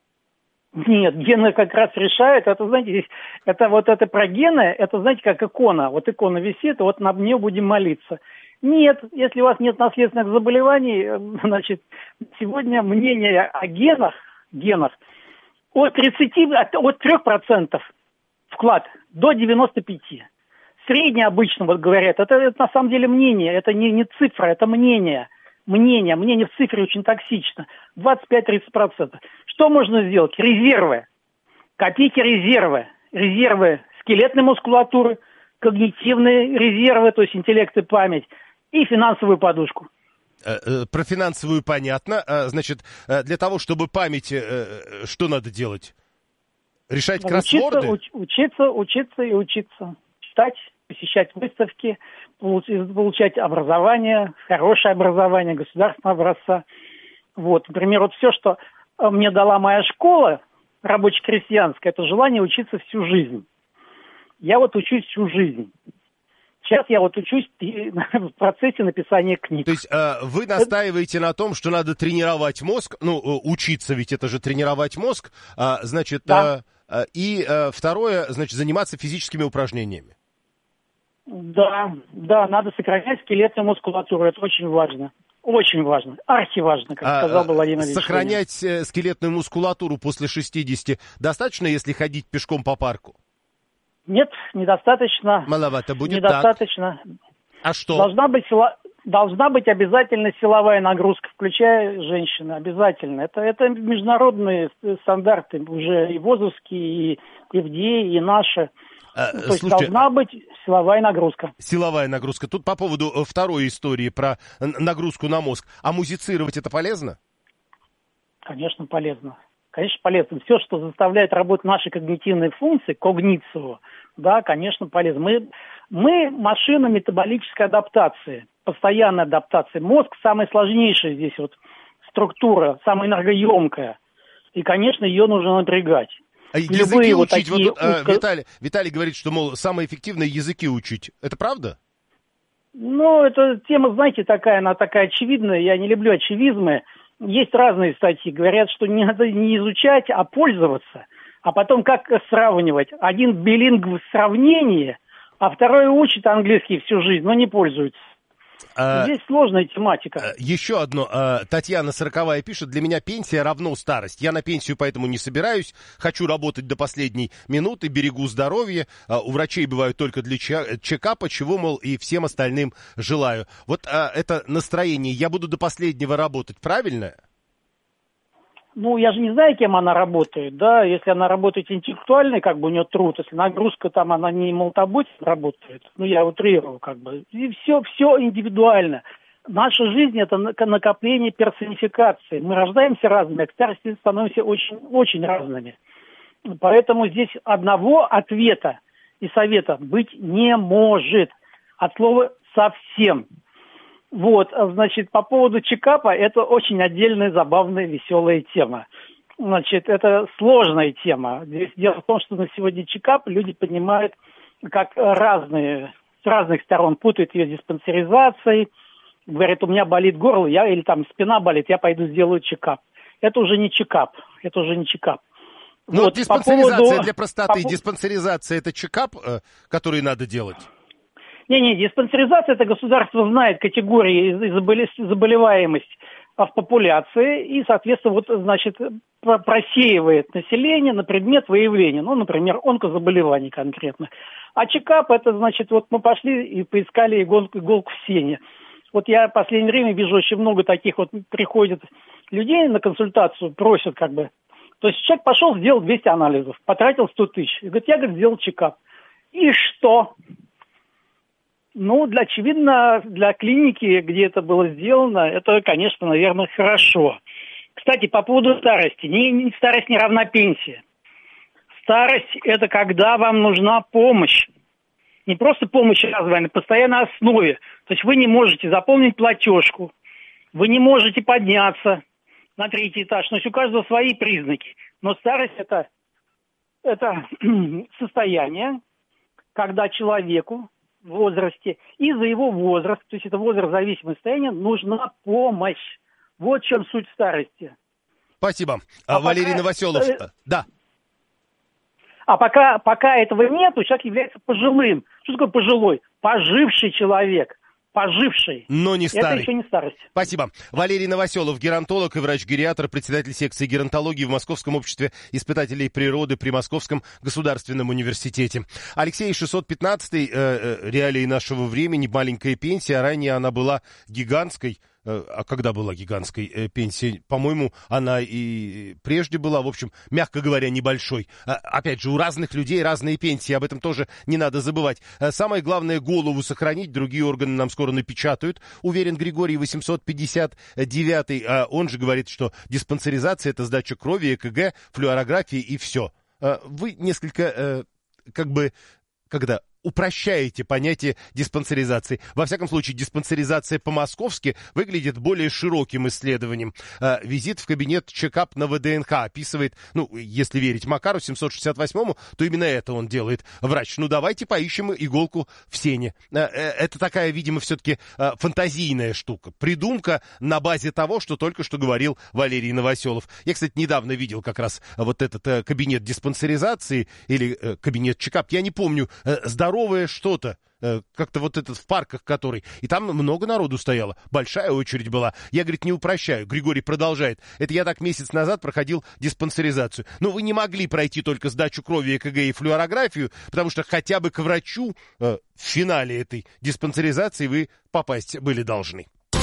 Speaker 9: Нет, гены как раз решают. Это, знаете, здесь, это вот это про гены, это, знаете, как икона. Вот икона висит, вот на нее будем молиться. Нет, если у вас нет наследственных заболеваний, значит, сегодня мнение о генах, генах от тридцати, от трёх процентов вклад до девяноста пяти. Среднее обычно, вот говорят, это, это на самом деле мнение, это не, не цифра, это мнение. Мнение, мнение в цифре очень токсично. двадцать пять - тридцать процентов. Что можно сделать? Резервы. Копите резервы. Резервы скелетной мускулатуры, когнитивные резервы, то есть интеллект и память, и финансовую подушку.
Speaker 1: Про финансовую понятно. Значит, для того, чтобы память, что надо делать? Решать кроссворды?
Speaker 9: Учиться, уч, учиться, учиться и учиться. Читать, посещать выставки, получать образование, хорошее образование, государственного образца. Вот, например, вот все, что мне дала моя школа, рабоче-крестьянская, это желание учиться всю жизнь. Я вот учусь всю жизнь. Сейчас я вот учусь в процессе написания книг.
Speaker 1: То есть э, вы настаиваете на том, что надо тренировать мозг, ну, учиться, ведь это же тренировать мозг, э, значит,
Speaker 9: да.
Speaker 1: э, и э, второе, значит, заниматься физическими упражнениями.
Speaker 9: Да, да, надо сохранять скелетную мускулатуру, это очень важно. Очень важно, архиважно, как а, сказал бы Владимир Ильич.
Speaker 1: Сохранять Ленин. Скелетную мускулатуру после шестидесяти достаточно, если ходить пешком по парку?
Speaker 9: Нет, недостаточно.
Speaker 1: Маловато будет
Speaker 9: недостаточно.
Speaker 1: Так. А что?
Speaker 9: Должна быть, сила... Должна быть обязательно силовая нагрузка, включая женщин, обязательно. Это, это международные стандарты, уже и ВОЗовские, и эф ди эй, и наши.
Speaker 1: А,
Speaker 9: То
Speaker 1: слушайте,
Speaker 9: есть должна быть силовая нагрузка.
Speaker 1: Силовая нагрузка. Тут по поводу второй истории про нагрузку на мозг. А музицировать это полезно?
Speaker 9: Конечно, полезно. Конечно, полезно. Все, что заставляет работать наши когнитивные функции, когницию, да, конечно, полезно. Мы, мы машина метаболической адаптации, постоянной адаптации. Мозг самая сложнейшая здесь вот структура, самая энергоемкая. И, конечно, ее нужно напрягать.
Speaker 1: А языки вот учить, вот тут, узко... Виталий, Виталий говорит, что, мол, самое эффективное языки учить. Это правда?
Speaker 9: Ну, эта тема, знаете, такая, она такая очевидная. Я не люблю очевизмы. Есть разные статьи. Говорят, что не надо не изучать, а пользоваться. А потом как сравнивать? Один билингв в сравнении, а второй учит английский всю жизнь, но не пользуется. А, Здесь сложная тематика.
Speaker 1: Еще одно. Татьяна сороковая пишет: для меня пенсия равно старость. Я на пенсию поэтому не собираюсь. Хочу работать до последней минуты, берегу здоровье. У врачей бывают только для чекапа, чего, мол, и всем остальным желаю. Вот это настроение. Я буду до последнего работать. Правильно?
Speaker 9: Ну, я же не знаю, кем она работает, да, если она работает интеллектуальной, как бы у нее труд, если нагрузка там, она не молотобойцем работает, ну, я утрирую, как бы, и все, все индивидуально. Наша жизнь – это накопление персонификации. Мы рождаемся разными, а к старости становимся очень, очень разными. Поэтому здесь одного ответа и совета быть не может, от слова «совсем». Вот, значит, по поводу чекапа, это очень отдельная, забавная, веселая тема. Значит, это сложная тема. Здесь дело в том, что на сегодня чекап люди понимают как разные, с разных сторон, путают ее с диспансеризацией. Говорят, у меня болит горло, я, или там спина болит, я пойду сделаю чекап. Это уже не чекап, это уже не чекап.
Speaker 1: Ну, вот, диспансеризация по поводу... для простоты,
Speaker 9: по...
Speaker 1: диспансеризация – это чекап, который надо делать?
Speaker 9: Не-не, диспансеризация, это государство знает категории заболеваемости в популяции и, соответственно, вот, значит, просеивает население на предмет выявления, ну, например, онкозаболеваний конкретно. А чекап, это, значит, вот мы пошли и поискали иголку, иголку в сене. Вот я в последнее время вижу очень много таких вот, приходят людей на консультацию, просят как бы. То есть человек пошел, сделал двести анализов, потратил сто тысяч. И говорит, я, говорит, сделал чекап. И что? Ну, для, очевидно, для клиники, где это было сделано, это, конечно, наверное, хорошо. Кстати, по поводу старости. Не, не, старость не равна пенсии. Старость – это когда вам нужна помощь. Не просто помощь разовая, на постоянной основе. То есть вы не можете заполнить платежку, вы не можете подняться на третий этаж. То есть у каждого свои признаки. Но старость – это, это состояние, когда человеку в возрасте, из-за его возраста, то есть это возраст-зависимое состояние, нужна помощь. Вот в чем суть старости.
Speaker 1: Спасибо. А Валерий пока... Новоселов. Да.
Speaker 9: А пока, пока этого нету, человек является пожилым. Что такое пожилой? Поживший человек. Поживший.
Speaker 1: Но не старый.
Speaker 9: Это еще не старость.
Speaker 1: Спасибо. Валерий Новоселов, геронтолог и врач-гериатр, председатель секции геронтологии в Московском обществе испытателей природы при Московском государственном университете. Алексей шестьсот пятнадцатый, э, э, реалии нашего времени, маленькая пенсия. Ранее она была гигантской. А когда была гигантской э, пенсия? По-моему, она и прежде была, в общем, мягко говоря, небольшой. А, опять же, у разных людей разные пенсии, об этом тоже не надо забывать. А самое главное, голову сохранить, другие органы нам скоро напечатают, уверен Григорий восемьсот пятьдесят девятый. А он же говорит, что диспансеризация – это сдача крови, ЭКГ, флюорографии и все. А вы несколько, э, как бы, когда упрощаете понятие диспансеризации. Во всяком случае, диспансеризация по-московски выглядит более широким исследованием. Э, визит в кабинет чекап на ВДНХ описывает, ну, если верить Макару, семьсот шестьдесят восьмому, то именно это он делает. Врач, ну, давайте поищем иголку в сене. Э, э, это такая, видимо, все-таки э, фантазийная штука. Придумка на базе того, что только что говорил Валерий Новоселов. Я, кстати, недавно видел как раз вот этот э, кабинет диспансеризации или э, кабинет чекап. Я не помню, э, здоровое что-то, э, как-то вот этот в парках который. И там много народу стояло. Большая очередь была. Я, говорит, не упрощаю. Григорий продолжает. Это я так месяц назад проходил диспансеризацию. Но вы не могли пройти только сдачу крови, ЭКГ и флюорографию, потому что хотя бы к врачу э, в финале этой диспансеризации вы попасть были должны.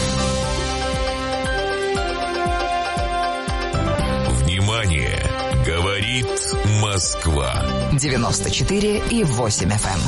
Speaker 2: Внимание! Говорит Москва.
Speaker 10: девяносто четыре и восемь эф эм.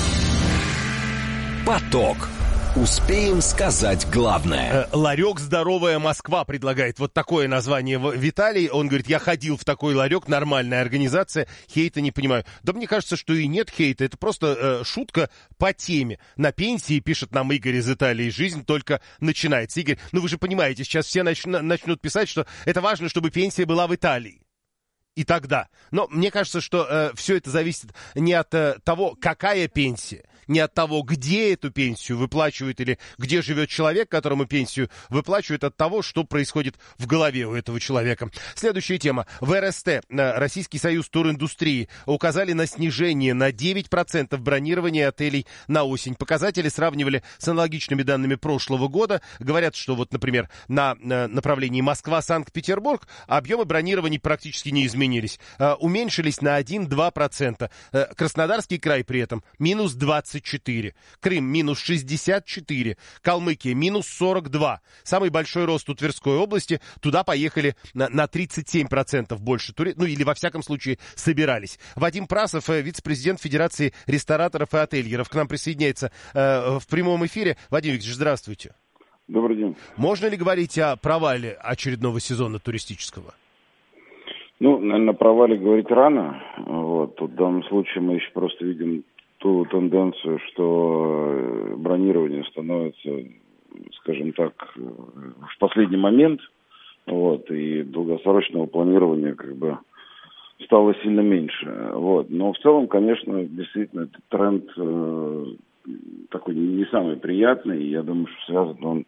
Speaker 4: Поток. Успеем сказать главное.
Speaker 1: Ларек «Здоровая Москва» предлагает вот такое название Виталий. Он говорит, я ходил в такой ларек, нормальная организация, хейта не понимаю. Да мне кажется, что и нет хейта, это просто э, шутка по теме. На пенсии, пишет нам Игорь из Италии, жизнь только начинается. Игорь, ну вы же понимаете, сейчас все начнут, начнут писать, что это важно, чтобы пенсия была в Италии. И тогда. Но мне кажется, что э, все это зависит не от э, того, какая пенсия, не от того, где эту пенсию выплачивают или где живет человек, которому пенсию выплачивают, от того, что происходит в голове у этого человека. Следующая тема. В эр эс тэ, Российский союз туриндустрии, указали на снижение на девять процентов бронирования отелей на осень. Показатели сравнивали с аналогичными данными прошлого года. Говорят, что вот, например, на направлении Москва-Санкт-Петербург объемы бронирований практически не изменились. Уменьшились на один-два процента. Краснодарский край при этом минус двадцать четыре. Крым минус шестьдесят четыре. Калмыкия минус сорок два. Самый большой рост у Тверской области. Туда поехали на, на тридцать семь процентов больше туристов. Ну или во всяком случае собирались. Вадим Прасов, вице-президент Федерации рестораторов и ательеров, к нам присоединяется э, в прямом эфире. Вадим Викторович, здравствуйте.
Speaker 11: Добрый день.
Speaker 1: Можно ли говорить о провале очередного сезона туристического?
Speaker 11: Ну, наверное, о провале говорить рано. Вот. Тут в данном случае мы еще просто видим ту тенденцию, что бронирование становится, скажем так, в последний момент, вот, и долгосрочного планирования как бы стало сильно меньше. Вот. Но в целом, конечно, действительно, этот тренд э, такой не самый приятный, и я думаю, что связан он...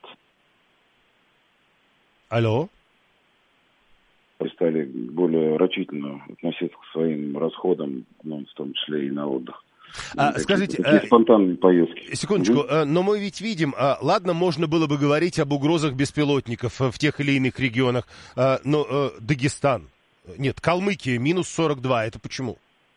Speaker 1: Алло?
Speaker 11: Стали более рачительно относиться к своим расходам, ну, в том числе и на отдых.
Speaker 1: А, скажите,
Speaker 11: такие спонтанные поездки.
Speaker 1: Секундочку,
Speaker 11: угу.
Speaker 1: но мы ведь видим, ладно, можно было бы говорить об угрозах беспилотников в тех или иных регионах, но Дагестан, нет, Калмыкия минус сорок два, это почему?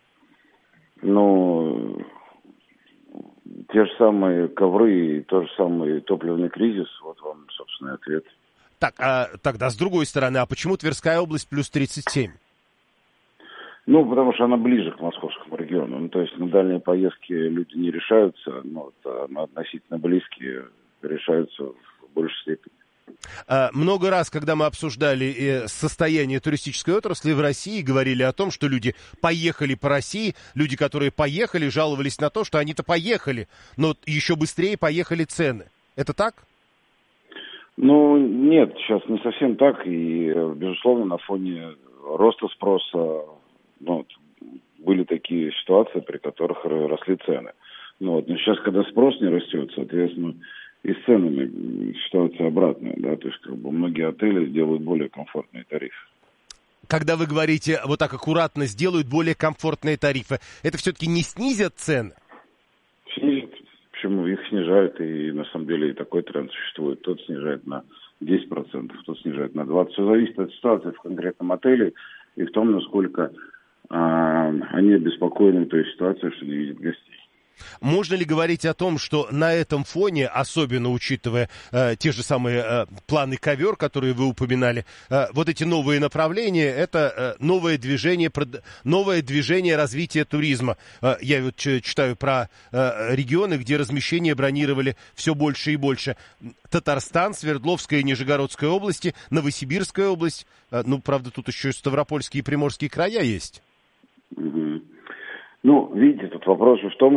Speaker 11: Ну, те же самые ковры и тот же самый топливный кризис, вот вам, собственно, ответ.
Speaker 1: Так, а тогда с другой стороны, а почему Тверская область плюс тридцать семь?
Speaker 11: Ну, потому что она ближе к московскому региону. Ну, то есть на дальние поездки люди не решаются, но вот, на относительно близкие решаются в большей степени.
Speaker 1: А, много раз, когда мы обсуждали состояние туристической отрасли в России, говорили о том, что люди поехали по России, люди, которые поехали, жаловались на то, что они-то поехали, но еще быстрее поехали цены. Это так?
Speaker 11: Ну, нет, сейчас не совсем так. И, безусловно, на фоне роста спроса, ну, были такие ситуации, при которых росли цены. Ну, вот, но сейчас, когда спрос не растет, соответственно, и с ценами ситуация обратная. Да? То есть, как бы, многие отели делают более комфортные тарифы.
Speaker 1: Когда вы говорите, вот так аккуратно сделают более комфортные тарифы, это все-таки не снизят цены?
Speaker 11: Снизят. Почему их снижают, и на самом деле и такой тренд существует. Тот снижает на десять процентов, тот снижает на двадцать процентов. Все зависит от ситуации в конкретном отеле и в том, насколько а, они обеспокоены той ситуацией, что не видят гостей.
Speaker 1: Можно ли говорить о том, что на этом фоне, особенно учитывая э, те же самые э, планы ковер, которые вы упоминали, э, вот эти новые направления, это э, новое движение, прод... новое движение развития туризма. Э, я вот читаю про э, регионы, где размещение бронировали все больше и больше. Татарстан, Свердловская и Нижегородская области, Новосибирская область, э, ну, правда, тут еще и Ставропольские и Приморские края есть.
Speaker 11: Mm-hmm. Ну, видите, тут вопрос в том,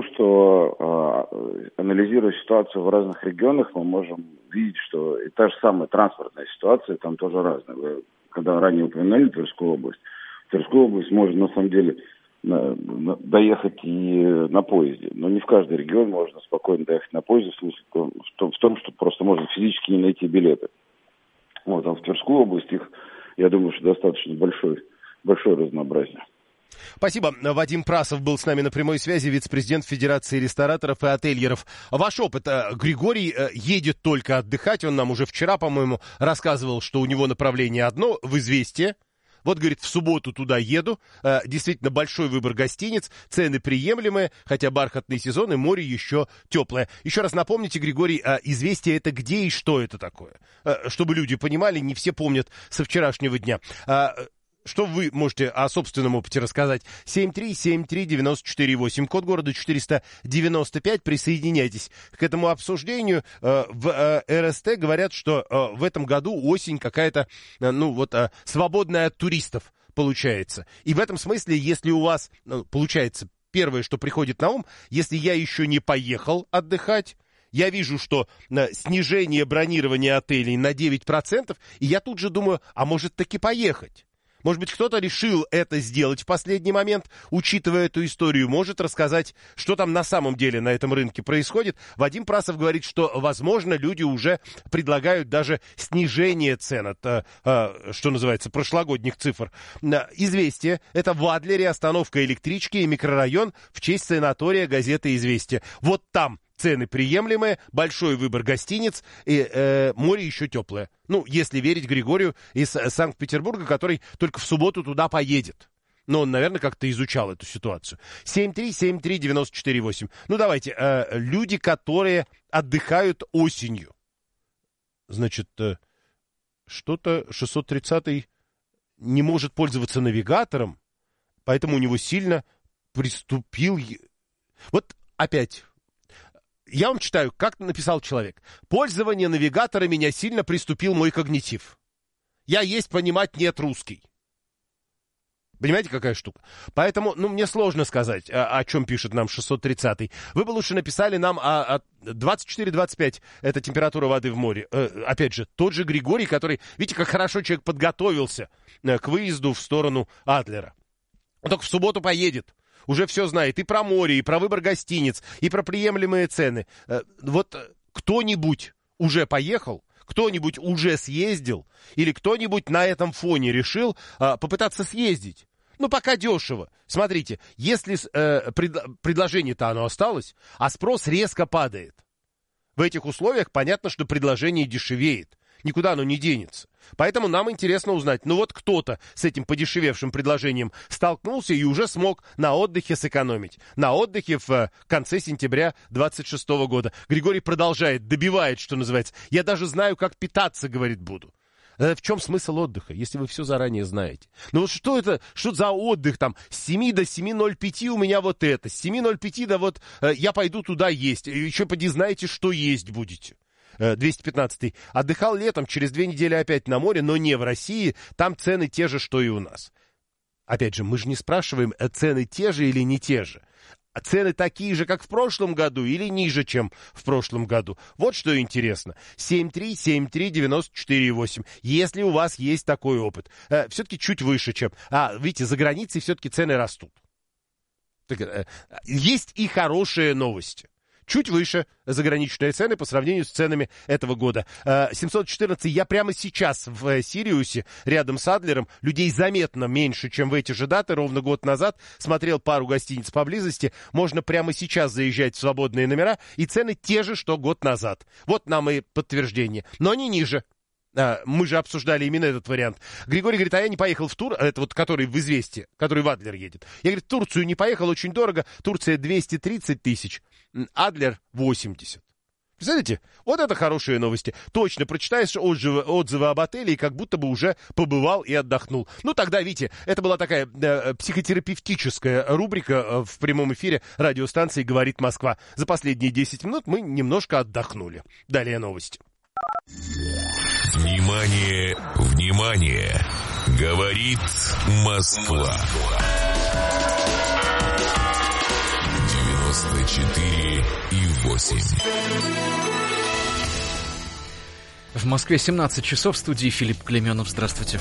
Speaker 11: что э, анализируя ситуацию в разных регионах, мы можем видеть, что и та же самая транспортная ситуация там тоже разная. Вы, когда ранее упоминали Тверскую область, в Тверскую область можно на самом деле на, на, доехать и на поезде, но не в каждый регион можно спокойно доехать на поезде, в смысле в том, в том что просто можно физически не найти билеты. Вот, а в Тверскую область их, я думаю, что достаточно большое, большое разнообразие.
Speaker 1: Спасибо. Вадим Прасов был с нами на прямой связи, вице-президент Федерации рестораторов и отельеров. Ваш опыт. Григорий едет только отдыхать. Он нам уже вчера, по-моему, рассказывал, что у него направление одно в «Известие». Вот, говорит, в субботу туда еду. Действительно большой выбор гостиниц, цены приемлемые, хотя бархатный сезон и море еще теплое. Еще раз напомните, Григорий, «Известие» — это где и что это такое? Чтобы люди понимали, не все помнят со вчерашнего дня. Что вы можете о собственном опыте рассказать? семь три семь три девять четыре восемь, код города четыреста девяносто пять. Присоединяйтесь к этому обсуждению. В эр эс тэ говорят, что в этом году осень какая-то, ну вот, свободная от туристов получается. И в этом смысле, если у вас, ну, получается, первое, что приходит на ум, если я еще не поехал отдыхать, я вижу, что снижение бронирования отелей на девять процентов, и я тут же думаю, а может таки поехать? Может быть, кто-то решил это сделать в последний момент, учитывая эту историю, может рассказать, что там на самом деле на этом рынке происходит. Вадим Прасов говорит, что, возможно, люди уже предлагают даже снижение цен от, что называется, прошлогодних цифр. «Известие» — это в Адлере остановка электрички и микрорайон в честь санатория газеты «Известие». Вот там цены приемлемые, большой выбор гостиниц, и э, море еще теплое. Ну, если верить Григорию из Санкт-Петербурга, который только в субботу туда поедет. Но он, наверное, как-то изучал эту ситуацию. семь три семь три девять четыре восемь. Ну, давайте. Э, люди, которые отдыхают осенью. Значит, э, что-то шестьсот тридцатый не может пользоваться навигатором, поэтому у него сильно приступил... Вот опять... Я вам читаю, как написал человек. «Пользование навигатора меня сильно приступил мой когнитив. Я есть, понимать, нет русский». Понимаете, какая штука? Поэтому, ну, мне сложно сказать, о, о чем пишет нам шестьсот тридцатый. Вы бы лучше написали нам о, о двадцать четыре двадцать пять, это температура воды в море. Э, опять же, тот же Григорий, который, видите, как хорошо человек подготовился э, к выезду в сторону Адлера. Он только в субботу поедет. Уже все знает и про море, и про выбор гостиниц, и про приемлемые цены. Вот кто-нибудь уже поехал, кто-нибудь уже съездил, или кто-нибудь на этом фоне решил а, попытаться съездить. Ну, пока дешево. Смотрите, если э, пред, предложение-то оно осталось, а спрос резко падает. В этих условиях понятно, что предложение дешевеет. Никуда оно не денется. Поэтому нам интересно узнать, ну вот кто-то с этим подешевевшим предложением столкнулся и уже смог на отдыхе сэкономить. На отдыхе в конце сентября двадцать шестого года. Григорий продолжает, добивает, что называется. Я даже знаю, как питаться, говорит, буду. В чем смысл отдыха, если вы все заранее знаете? Ну вот что это, что за отдых там? С семи до семи ноль пять у меня вот это, с семи ноль пять до вот э, я пойду туда есть. И еще поди знаете, что есть будете. двести пятнадцатый. Отдыхал летом, через две недели опять на море, но не в России. Там цены те же, что и у нас. Опять же, мы же не спрашиваем, цены те же или не те же. Цены такие же, как в прошлом году, или ниже, чем в прошлом году. Вот что интересно. семь три семь три девять четыре восемь. Если у вас есть такой опыт. Э, все-таки чуть выше, чем... А, видите, за границей все-таки цены растут. Так, э, есть и хорошие новости. Чуть выше заграничные цены по сравнению с ценами этого года. семьсот четырнадцать, я прямо сейчас в Сириусе, рядом с Адлером, людей заметно меньше, чем в эти же даты, ровно год назад. Смотрел пару гостиниц поблизости. Можно прямо сейчас заезжать в свободные номера, и цены те же, что год назад. Вот нам и подтверждение. Но не ниже. А, мы же обсуждали именно этот вариант. Григорий говорит, а я не поехал в тур, это вот который в «Известие», который в Адлер едет. Я, говорит, в Турцию не поехал, очень дорого. Турция двести тридцать тысяч, Адлер восемьдесят. Представляете? Вот это хорошие новости. Точно, прочитаешь отзывы, отзывы об отеле и как будто бы уже побывал и отдохнул. Ну, тогда, видите, это была такая э, психотерапевтическая рубрика э, в прямом эфире радиостанции «Говорит Москва». За последние десять минут мы немножко отдохнули. Далее новости.
Speaker 2: Внимание, внимание! Говорит Москва. девяносто четыре и восемь.
Speaker 6: В Москве семнадцать часов, в студии Филипп Клеменов. Здравствуйте.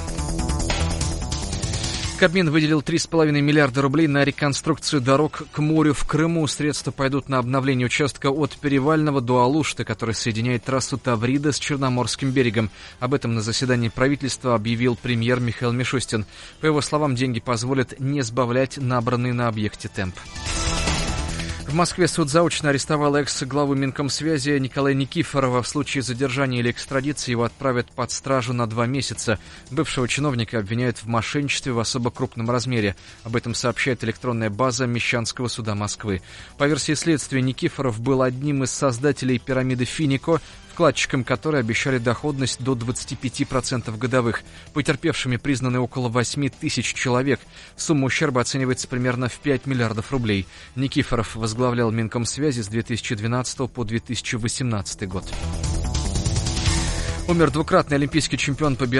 Speaker 6: Кабмин выделил три с половиной миллиарда рублей на реконструкцию дорог к морю в Крыму. Средства пойдут на обновление участка от Перевального до Алушты, который соединяет трассу Таврида с Черноморским берегом. Об этом на заседании правительства объявил премьер Михаил Мишустин. По его словам, деньги позволят не сбавлять набранный на объекте темп. В Москве суд заочно арестовал экс-главу Минкомсвязи Николая Никифорова. В случае задержания или экстрадиции его отправят под стражу на два месяца. Бывшего чиновника обвиняют в мошенничестве в особо крупном размере. Об этом сообщает электронная база Мещанского суда Москвы. По версии следствия, Никифоров был одним из создателей пирамиды Финико, вкладчикам которой обещали доходность до двадцати пяти процентов годовых. Потерпевшими признаны около восьми тысяч человек. Сумма ущерба оценивается примерно в пять миллиардов рублей. Никифоров возглавлял Минкомсвязи с две тысячи двенадцатого по две тысячи восемнадцатый год. Умер двукратный олимпийский чемпион по биатлону